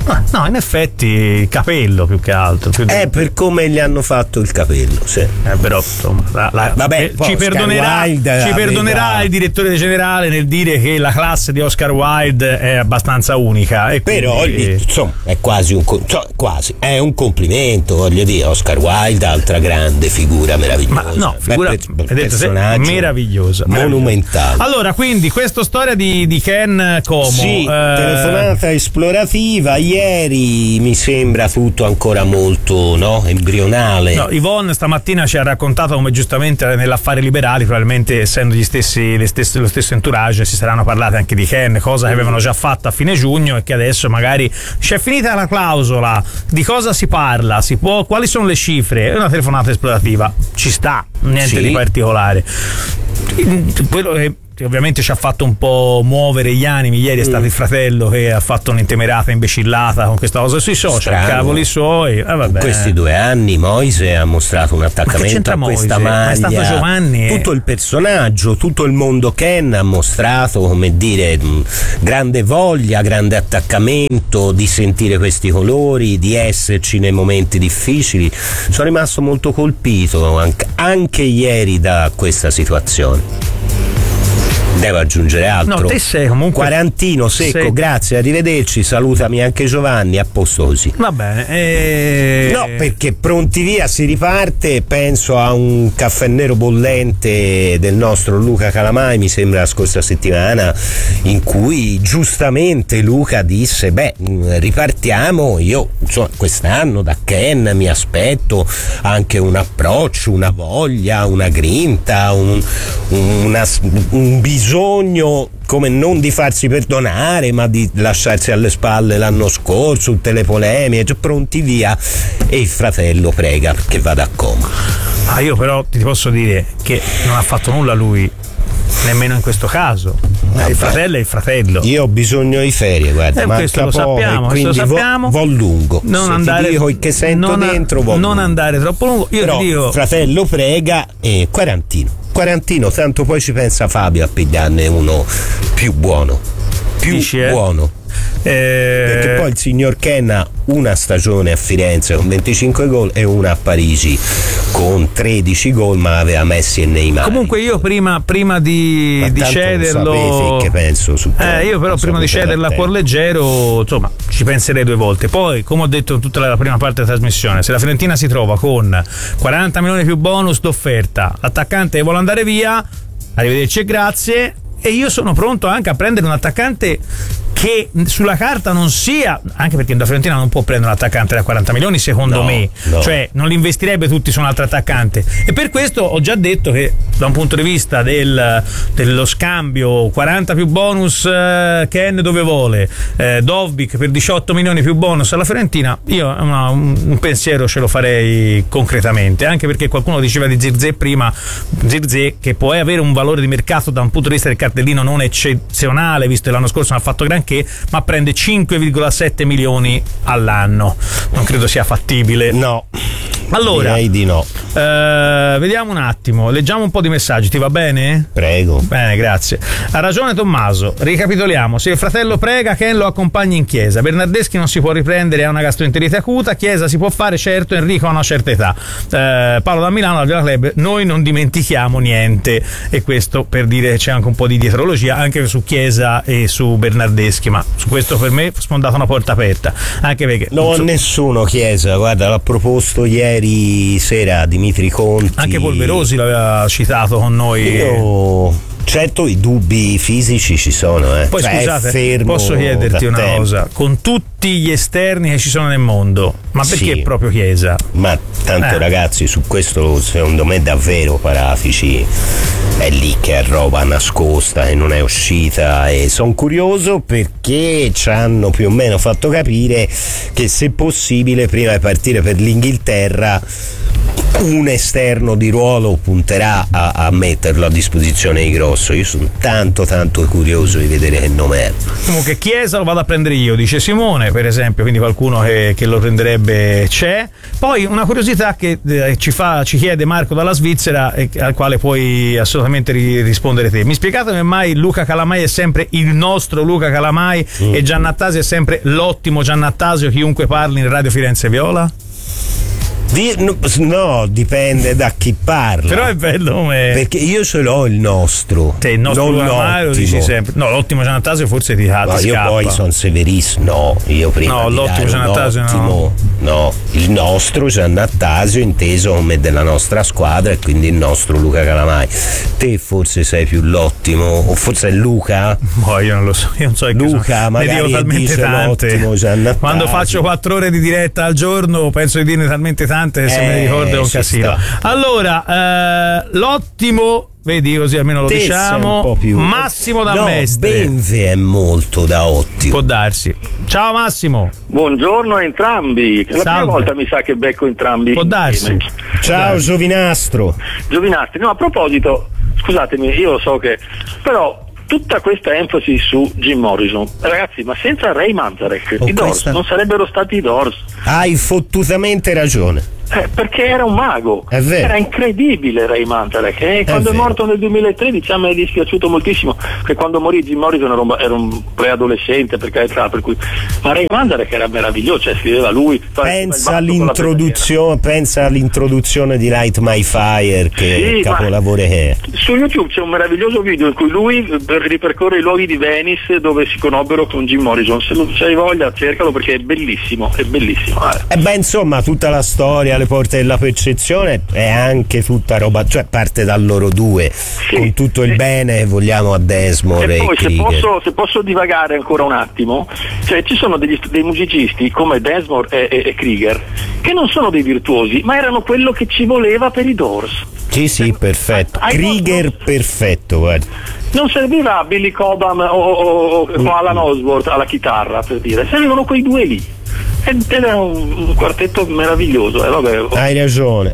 B: No, in effetti il capello più che altro.
H: Per come gli hanno fatto il capello, sì.
B: Però insomma,
H: vabbè,
B: ci perdonerà il direttore generale nel dire che la classe di Oscar Wilde è abbastanza unica. E
H: però insomma è quasi è un complimento, voglio dire. Oscar Wilde, altra grande figura meravigliosa.
B: Personaggio meravigliosa,
H: monumentale.
B: Allora, quindi questa storia di Ken Como.
H: Sì, telefonata esplorativa. Ieri mi sembra tutto ancora molto embrionale.
B: No, Yvonne stamattina ci ha raccontato come giustamente nell'affare liberali, probabilmente essendo lo stesso entourage, si saranno parlate anche di Ken, cosa che avevano già fatto a fine giugno e che adesso magari c'è finita la clausola, di cosa si parla, quali sono le cifre, è una telefonata esplorativa, ci sta, niente di particolare. Quello che ovviamente ci ha fatto un po' muovere gli animi ieri è stato il fratello che ha fatto un'intemerata imbecillata con questa cosa sui social, cavoli suoi. In
H: questi 2 anni Moise ha mostrato un attaccamento a questa maglia.
B: È stato Giovanni.
H: Tutto il personaggio, tutto il mondo Ken ha mostrato, come dire, grande voglia, grande attaccamento di sentire questi colori, di esserci nei momenti difficili. Sono rimasto molto colpito anche ieri da questa situazione. Devo aggiungere altro.
B: No, te sei comunque
H: quarantino secco, grazie, arrivederci, salutami anche Giovanni, a posto così.
B: Va bene.
H: No, perché pronti via, si riparte. Penso a un caffè nero bollente del nostro Luca Calamai, mi sembra la scorsa settimana, in cui giustamente Luca disse: ripartiamo. Io quest'anno da Ken mi aspetto anche un approccio, una voglia, una grinta, un bisogno, come non di farsi perdonare, ma di lasciarsi alle spalle l'anno scorso, tutte le polemiche, pronti via, e il fratello prega che vada a coma.
B: Io però ti posso dire che non ha fatto nulla lui, nemmeno in questo caso. Il fratello è il fratello.
H: Io ho bisogno di ferie, guarda,
B: questo lo sappiamo,
H: quindi vo lungo.
B: Non andare,
H: ti dico che sento dentro,
B: non andare troppo lungo. Io
H: però,
B: ti dico,
H: fratello prega e quarantino, tanto poi ci pensa Fabio a pigliarne uno più buono. Buono. Perché poi il signor Ken ha una stagione a Firenze con 25 gol e una a Parigi con 13 gol, ma aveva Messi e Neymar.
B: Comunque io prima di cederlo,
H: che penso su
B: io però prima di cederlo a cuor leggero, insomma, ci penserei 2 volte. Poi, come ho detto in tutta la prima parte della trasmissione, se la Fiorentina si trova con 40 milioni più bonus d'offerta, l'attaccante vuole andare via, arrivederci e grazie. E io sono pronto anche a prendere un attaccante che sulla carta non sia, anche perché la Fiorentina non può prendere un attaccante da 40 milioni secondo me, cioè non li investirebbe tutti su un altro attaccante, e per questo ho già detto che da un punto di vista dello scambio 40 più bonus Ken dove vuole, Dovbyk per 18 milioni più bonus alla Fiorentina, io un pensiero ce lo farei concretamente, anche perché qualcuno diceva di Zirkzee prima, Zirkzee che può avere un valore di mercato da un punto di vista del cartellino non eccezionale, visto che l'anno scorso non ha fatto granché, ma prende 5,7 milioni all'anno. Non credo sia fattibile.
H: No.
B: Allora,
H: direi di no.
B: Vediamo un attimo, leggiamo un po' di messaggi, ti va bene?
H: Prego.
B: Bene, grazie. Ha ragione Tommaso, ricapitoliamo: se il fratello prega, Ken lo accompagna in chiesa. Bernardeschi non si può riprendere, ha una gastroenterite acuta. Chiesa si può fare, certo, Enrico ha una certa età. Paolo da Milano, al Viola Club, noi non dimentichiamo niente, e questo per dire che c'è anche un po' di dietrologia anche su Chiesa e su Bernardeschi, ma su questo per me è sfondata una porta aperta, anche perché
H: non ho nessuno Chiesa, guarda, l'ha proposto ieri sera Dimitri Conti,
B: anche Polverosi l'aveva citato con noi.
H: Certo, i dubbi fisici ci sono.
B: Poi scusate, posso chiederti una cosa? Con tutti gli esterni che ci sono nel mondo, ma perché proprio Chiesa?
H: Ma tanto ragazzi, su questo secondo me davvero Paratici è lì che è roba nascosta e non è uscita, e sono curioso perché ci hanno più o meno fatto capire che se possibile prima di partire per l'Inghilterra un esterno di ruolo punterà a metterlo a disposizione di Grosso. Io sono tanto curioso di vedere che nome è.
B: Comunque Chiesa lo vado a prendere io, dice Simone, per esempio, quindi qualcuno che lo prenderebbe c'è. Poi una curiosità che ci chiede Marco dalla Svizzera e al quale puoi assolutamente rispondere te. Mi spiegate come mai Luca Calamai è sempre il nostro Luca Calamai e Giannattasio è sempre l'ottimo Giannattasio, chiunque parli in Radio Firenze Viola?
H: No, dipende da chi parla.
B: Però è bello come...
H: Perché io ce l'ho il nostro.
B: Te il nostro Calamai lo dici sempre. No, l'ottimo Giannattasio forse ti scappa.
H: Io poi sono severissimo. No, io prima
B: no, l'ottimo Giannattasio
H: no, il nostro Giannattasio inteso come della nostra squadra e quindi il nostro Luca Calamai. Te forse sei più l'ottimo, o forse è Luca?
B: Boh, io non lo so, io non so
H: Luca, magari ne dico talmente tante.
B: Quando faccio 4 ore di diretta al giorno penso di dirne talmente tante che se me ne ricordo è un casino. Allora, l'ottimo, vedi, così almeno lo diciamo, Massimo da Mestre.
H: Benze è molto da ottimo.
B: Può darsi. Ciao Massimo.
I: Buongiorno a entrambi. È la prima volta mi sa che becco entrambi.
B: Può darsi.
H: Ciao Giovinastro.
I: Giovinastri, no, a proposito, scusatemi, io so che però tutta questa enfasi su Jim Morrison, ragazzi, ma senza Ray Manzarek i Doors non sarebbero stati i Doors.
H: Hai fottutamente ragione.
I: Perché era un mago, era incredibile Ray Manzarek, e quando è morto nel 2013 a me è dispiaciuto moltissimo, che quando morì Jim Morrison era un preadolescente, per carità, per cui, ma Ray Manzarek era meraviglioso, cioè scriveva lui.
H: Pensa all'introduzione di Light My Fire, che capolavoro è.
I: Su YouTube c'è un meraviglioso video in cui lui ripercorre i luoghi di Venice dove si conobbero con Jim Morrison. Se hai voglia cercalo, perché è bellissimo, è bellissimo.
H: E beh, insomma, tutta la storia alle porte della percezione è anche tutta roba, cioè parte da loro due, con tutto il bene che vogliamo a Desmond e
I: poi
H: Krieger.
I: se posso divagare ancora un attimo, cioè ci sono dei musicisti come Desmond e Krieger che non sono dei virtuosi, ma erano quello che ci voleva per i Doors.
H: Sì, perfetto. Krieger perfetto, guarda.
I: Non serviva Billy Cobham o Alan Osborne alla chitarra, per dire, servivano quei due lì. Ed era un quartetto meraviglioso.
H: Hai ragione.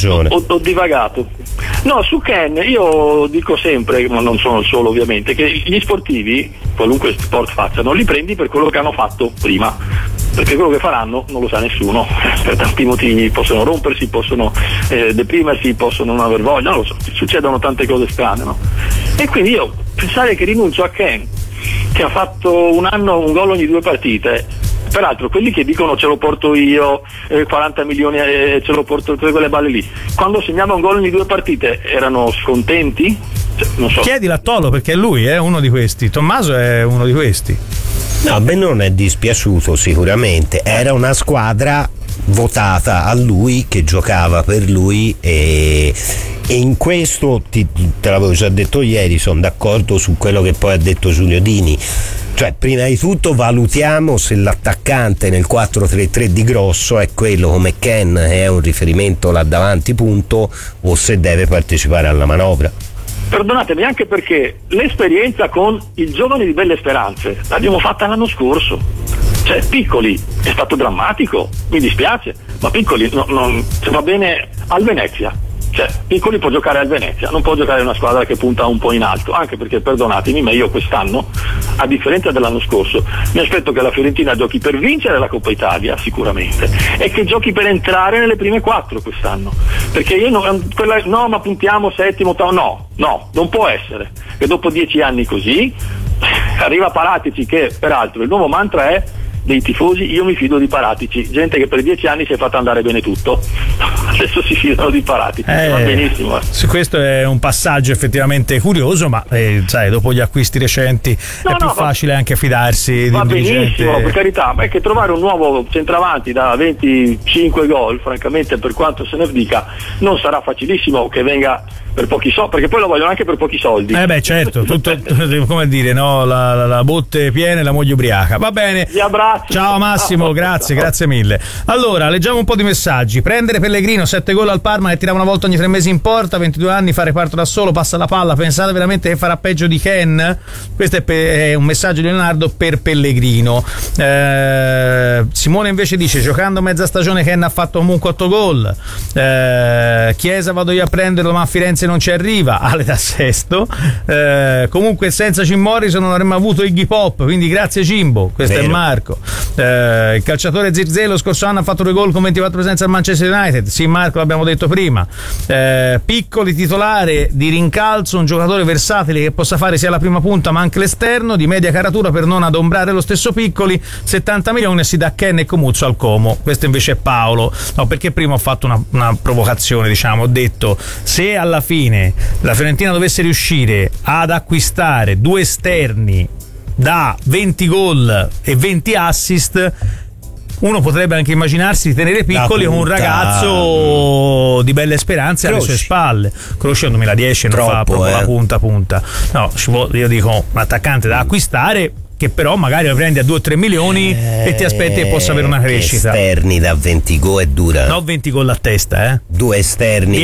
I: Ho divagato. No, su Ken io dico sempre, ma non sono il solo ovviamente, che gli sportivi, qualunque sport facciano, li prendi per quello che hanno fatto prima, perché quello che faranno non lo sa nessuno, per tanti motivi, possono rompersi, possono deprimersi, possono non aver voglia, non lo so, succedono tante cose strane, no? E quindi io pensare che rinuncio a Ken, che ha fatto un anno un gol ogni 2 partite. Peraltro quelli che dicono ce lo porto io, 40 milioni ce lo porto, quelle balle lì, quando segnava un gol ogni 2 partite erano scontenti? Non so.
B: Chiedilo a Tolo, perché lui è uno di questi, Tommaso è uno di questi.
H: No, beh, non è dispiaciuto sicuramente, era una squadra votata a lui, che giocava per lui, e in questo te l'avevo già detto ieri, sono d'accordo su quello che poi ha detto Giulio Dini. Cioè, prima di tutto valutiamo se l'attaccante nel 4-3-3 di Grosso è quello come Ken, che è un riferimento là davanti, punto, o se deve partecipare alla manovra.
I: Perdonatemi, anche perché l'esperienza con il giovane di Belle Speranze l'abbiamo fatta l'anno scorso. Cioè, Piccoli è stato drammatico, mi dispiace, ma Piccoli se va bene al Venezia. Cioè, Piccoli può giocare al Venezia, non può giocare in una squadra che punta un po' in alto, anche perché, perdonatemi, ma io quest'anno, a differenza dell'anno scorso, mi aspetto che la Fiorentina giochi per vincere la Coppa Italia sicuramente, e che giochi per entrare nelle prime 4 quest'anno, perché io ma puntiamo settimo, no, non può essere, che dopo 10 anni così arriva Paratici, che peraltro il nuovo mantra è dei tifosi: io mi fido di Paratici, gente che per 10 anni si è fatta andare bene tutto, adesso si fidano di Paratici, va benissimo.
B: Questo è un passaggio effettivamente curioso, ma sai, dopo gli acquisti recenti è più facile anche fidarsi di un dirigente.
I: Benissimo, per carità, ma è che trovare un nuovo centravanti da 25 gol, francamente, per quanto se ne dica, non sarà facilissimo che venga per pochi soldi, perché poi lo vogliono anche per pochi soldi.
B: Certo, tutto come dire, no, la botte piena e la moglie ubriaca. Va bene.
I: Vi abbraccio.
B: Ciao Massimo, grazie mille. Allora, leggiamo un po' di messaggi. Prendere Pellegrino, 7 gol al Parma, che tirava una volta ogni 3 mesi in porta, 22 anni, fa reparto da solo, passa la palla. Pensate veramente che farà peggio di Ken? Questo è un messaggio di Leonardo per Pellegrino. Simone invece dice: giocando mezza stagione Ken ha fatto comunque 8 gol. Chiesa vado io a prenderlo, ma a Firenze non ci arriva. Ale da Sesto. Comunque senza Jim Morrison non avremmo avuto Iggy Pop, quindi grazie Jimbo. Questo è Marco. Il calciatore Zirkzee lo scorso anno ha fatto 2 gol con 24 presenze al Manchester United. Sì, Marco, l'abbiamo detto prima. Piccoli titolare di rincalzo, un giocatore versatile che possa fare sia la prima punta ma anche l'esterno, di media caratura per non adombrare lo stesso Piccoli. 70 milioni si dà Ken e Comuzzo al Como. Questo invece è Paolo. No, perché prima ho fatto una provocazione, diciamo, ho detto: se alla fine la Fiorentina dovesse riuscire ad acquistare 2 esterni da 20 gol e 20 assist, uno potrebbe anche immaginarsi di tenere Piccoli con un ragazzo di belle speranze alle sue spalle. Croce nel 2010 non fa proprio la punta. No, io dico un attaccante da acquistare che però magari lo prendi a 2 o 3 milioni e ti aspetti che possa avere una crescita.
H: Esterni da 20 gol è dura.
B: No, 20 gol a testa,
H: 2 esterni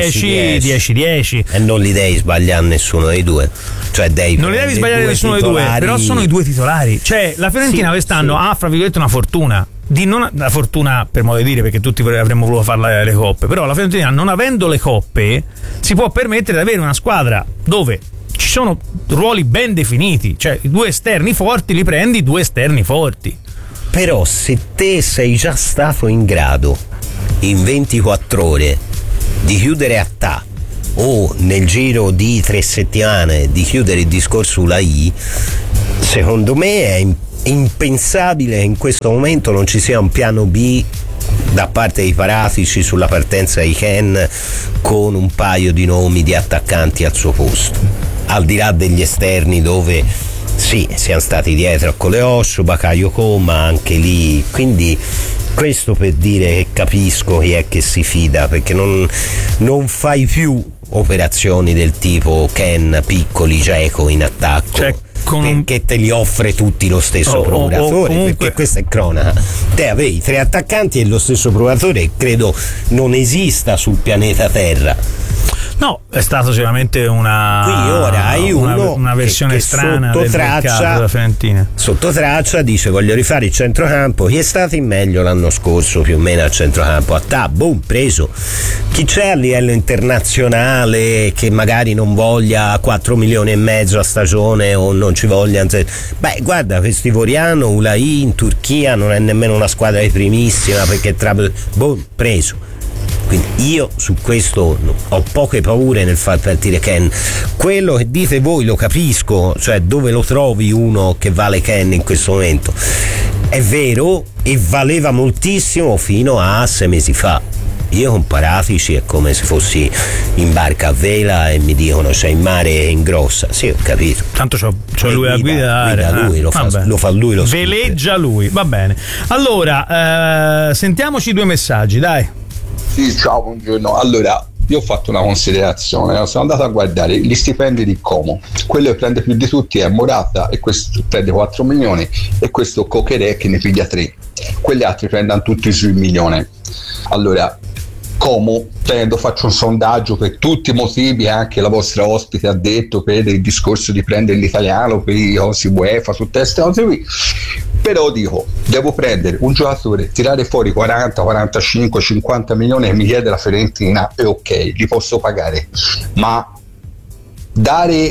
B: 10-10
H: e non li devi sbagliare nessuno dei due. Cioè
B: non li devi sbagliare nessuno dei due, però sono i 2 titolari. Cioè la Fiorentina quest'anno ha, fra virgolette, una fortuna. La fortuna, per modo di dire, perché tutti avremmo voluto fare le coppe, però la Fiorentina, non avendo le coppe, si può permettere di avere una squadra dove ci sono ruoli ben definiti, cioè i 2 esterni forti li prendi, 2 esterni forti.
H: Però se te sei già stato in grado in 24 ore di chiudere a ta o nel giro di 3 settimane di chiudere il discorso ULAI, secondo me è impensabile che in questo momento non ci sia un piano B da parte dei Paratici sulla partenza di Ken con un paio di nomi di attaccanti al suo posto, al di là degli esterni dove sì, siamo stati dietro a Coleoscio, Bakayoko, ma anche lì, quindi questo per dire che capisco chi è che si fida, perché non fai più operazioni del tipo Ken, Piccoli, Dzeko in attacco, perché te li offre tutti lo stesso procuratore, comunque, perché questa è cronaca. Te avevi 3 attaccanti e lo stesso procuratore, e credo non esista sul pianeta Terra.
B: No, è stato sicuramente
H: una
B: versione
H: che
B: strana del mercato della Fiorentina.
H: Sotto traccia dice: voglio rifare il centrocampo. Chi è stato in meglio l'anno scorso più o meno al centrocampo? Boom, preso. Chi c'è a livello internazionale che magari non voglia 4 milioni e mezzo a stagione o non ci voglia? Beh, guarda, questo ivoriano ULAI in Turchia non è nemmeno una squadra di primissima, perché preso. Quindi io su questo ho poche paure nel far partire Ken. Quello che dite voi lo capisco, cioè dove lo trovi uno che vale Ken in questo momento? È vero, e valeva moltissimo fino a 6 mesi fa. Io con Paratici è come se fossi in barca a vela e mi dicono c'è in mare e in grossa. Sì, ho capito.
B: Tanto c'ho lui a guidare.
H: Lui, lo fa lui. Lo
B: veleggia lui, va bene. Allora, sentiamoci 2 messaggi, dai.
J: Sì, ciao, buongiorno. Allora, io ho fatto una considerazione, sono andato a guardare gli stipendi di Como. Quello che prende più di tutti è Morata, e questo prende 4 milioni, e questo Coqueré che ne piglia 3. Quegli altri prendono tutti sui milioni. Allora, Como, faccio un sondaggio per tutti i motivi, anche la vostra ospite ha detto, per il discorso di prendere l'italiano, per i cosi UEFA, su teste cose qui. Però dico, devo prendere un giocatore, tirare fuori 40, 45, 50 milioni che mi chiede la Fiorentina, e ok, li posso pagare, ma dare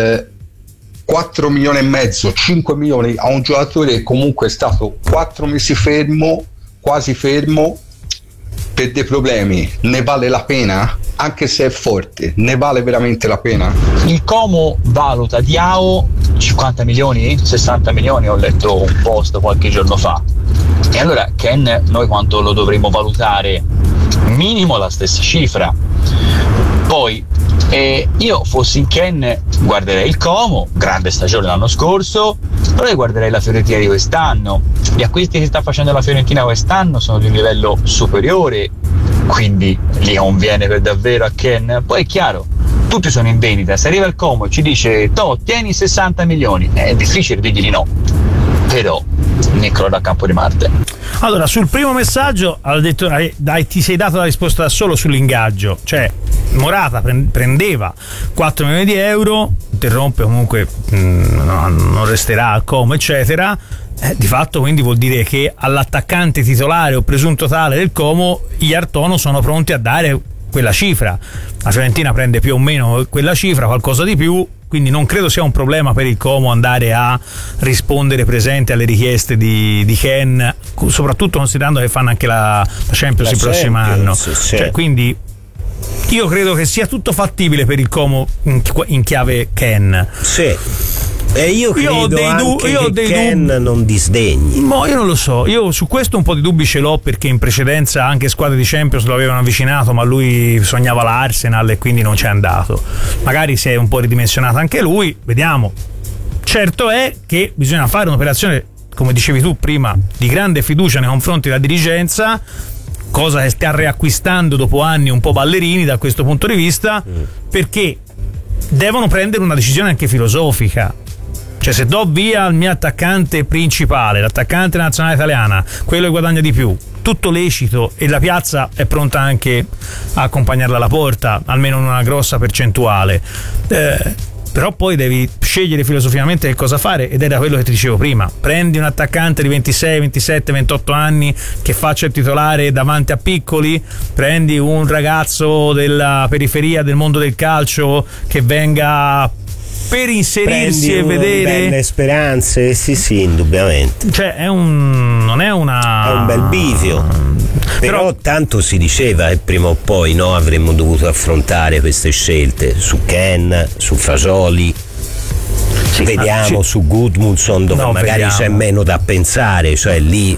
J: 4 milioni e mezzo, 5 milioni a un giocatore che comunque è stato 4 mesi fermo, quasi fermo, per dei problemi, ne vale la pena? Anche se è forte, ne vale veramente la pena?
K: Il Como valuta Diao 50 milioni, 60 milioni, ho letto un post qualche giorno fa. E allora Ken noi quanto lo dovremmo valutare? Minimo la stessa cifra. Poi io fossi in Ken guarderei il Como, grande stagione l'anno scorso, però io guarderei la Fiorentina di quest'anno. Gli acquisti che sta facendo la Fiorentina quest'anno sono di un livello superiore, quindi gli conviene per davvero a Ken. Poi è chiaro, tutti sono in vendita, se arriva il Como e ci dice tieni 60 milioni, è difficile dirgli di no, però Niccolo da Campo di Marte.
B: Allora, sul primo messaggio ti sei dato la risposta da solo sull'ingaggio, cioè Morata prendeva 4 milioni di euro, interrompe comunque, non resterà al Como eccetera, di fatto quindi vuol dire che all'attaccante titolare o presunto tale del Como gli Artono sono pronti a dare quella cifra. La Fiorentina prende più o meno quella cifra, qualcosa di più, quindi non credo sia un problema per il Como andare a rispondere presente alle richieste di Ken, soprattutto considerando che fanno anche la Champions il prossimo anno.
H: Sì.
B: Cioè, quindi io credo che sia tutto fattibile per il Como in chiave Ken.
H: Sì. E io credo che Ken non disdegni.
B: Ma io non lo so, io su questo un po' di dubbi ce l'ho, perché in precedenza anche squadre di Champions lo avevano avvicinato, ma lui sognava l'Arsenal e quindi non c'è andato. Magari si è un po' ridimensionato anche lui, vediamo. Certo è che bisogna fare un'operazione, come dicevi tu prima, di grande fiducia nei confronti della dirigenza, cosa che sta riacquistando dopo anni un po' ballerini da questo punto di vista, perché devono prendere una decisione anche filosofica. Cioè, se do via il mio attaccante principale, l'attaccante nazionale italiana, quello che guadagna di più, tutto lecito, e la piazza è pronta anche a accompagnarla alla porta, almeno in una grossa percentuale, però poi devi scegliere filosoficamente che cosa fare, ed era quello che ti dicevo prima. Prendi un attaccante di 26, 27, 28 anni che faccia il titolare davanti a piccoli, prendi un ragazzo della periferia del mondo del calcio che venga per inserirsi e vedere
H: belle speranze. Sì, indubbiamente.
B: Cioè è un
H: bel bivio. Però tanto si diceva che prima o poi avremmo dovuto affrontare queste scelte su Ken, su Fasoli. Vediamo su Gudmundsson, dove magari c'è meno da pensare, cioè lì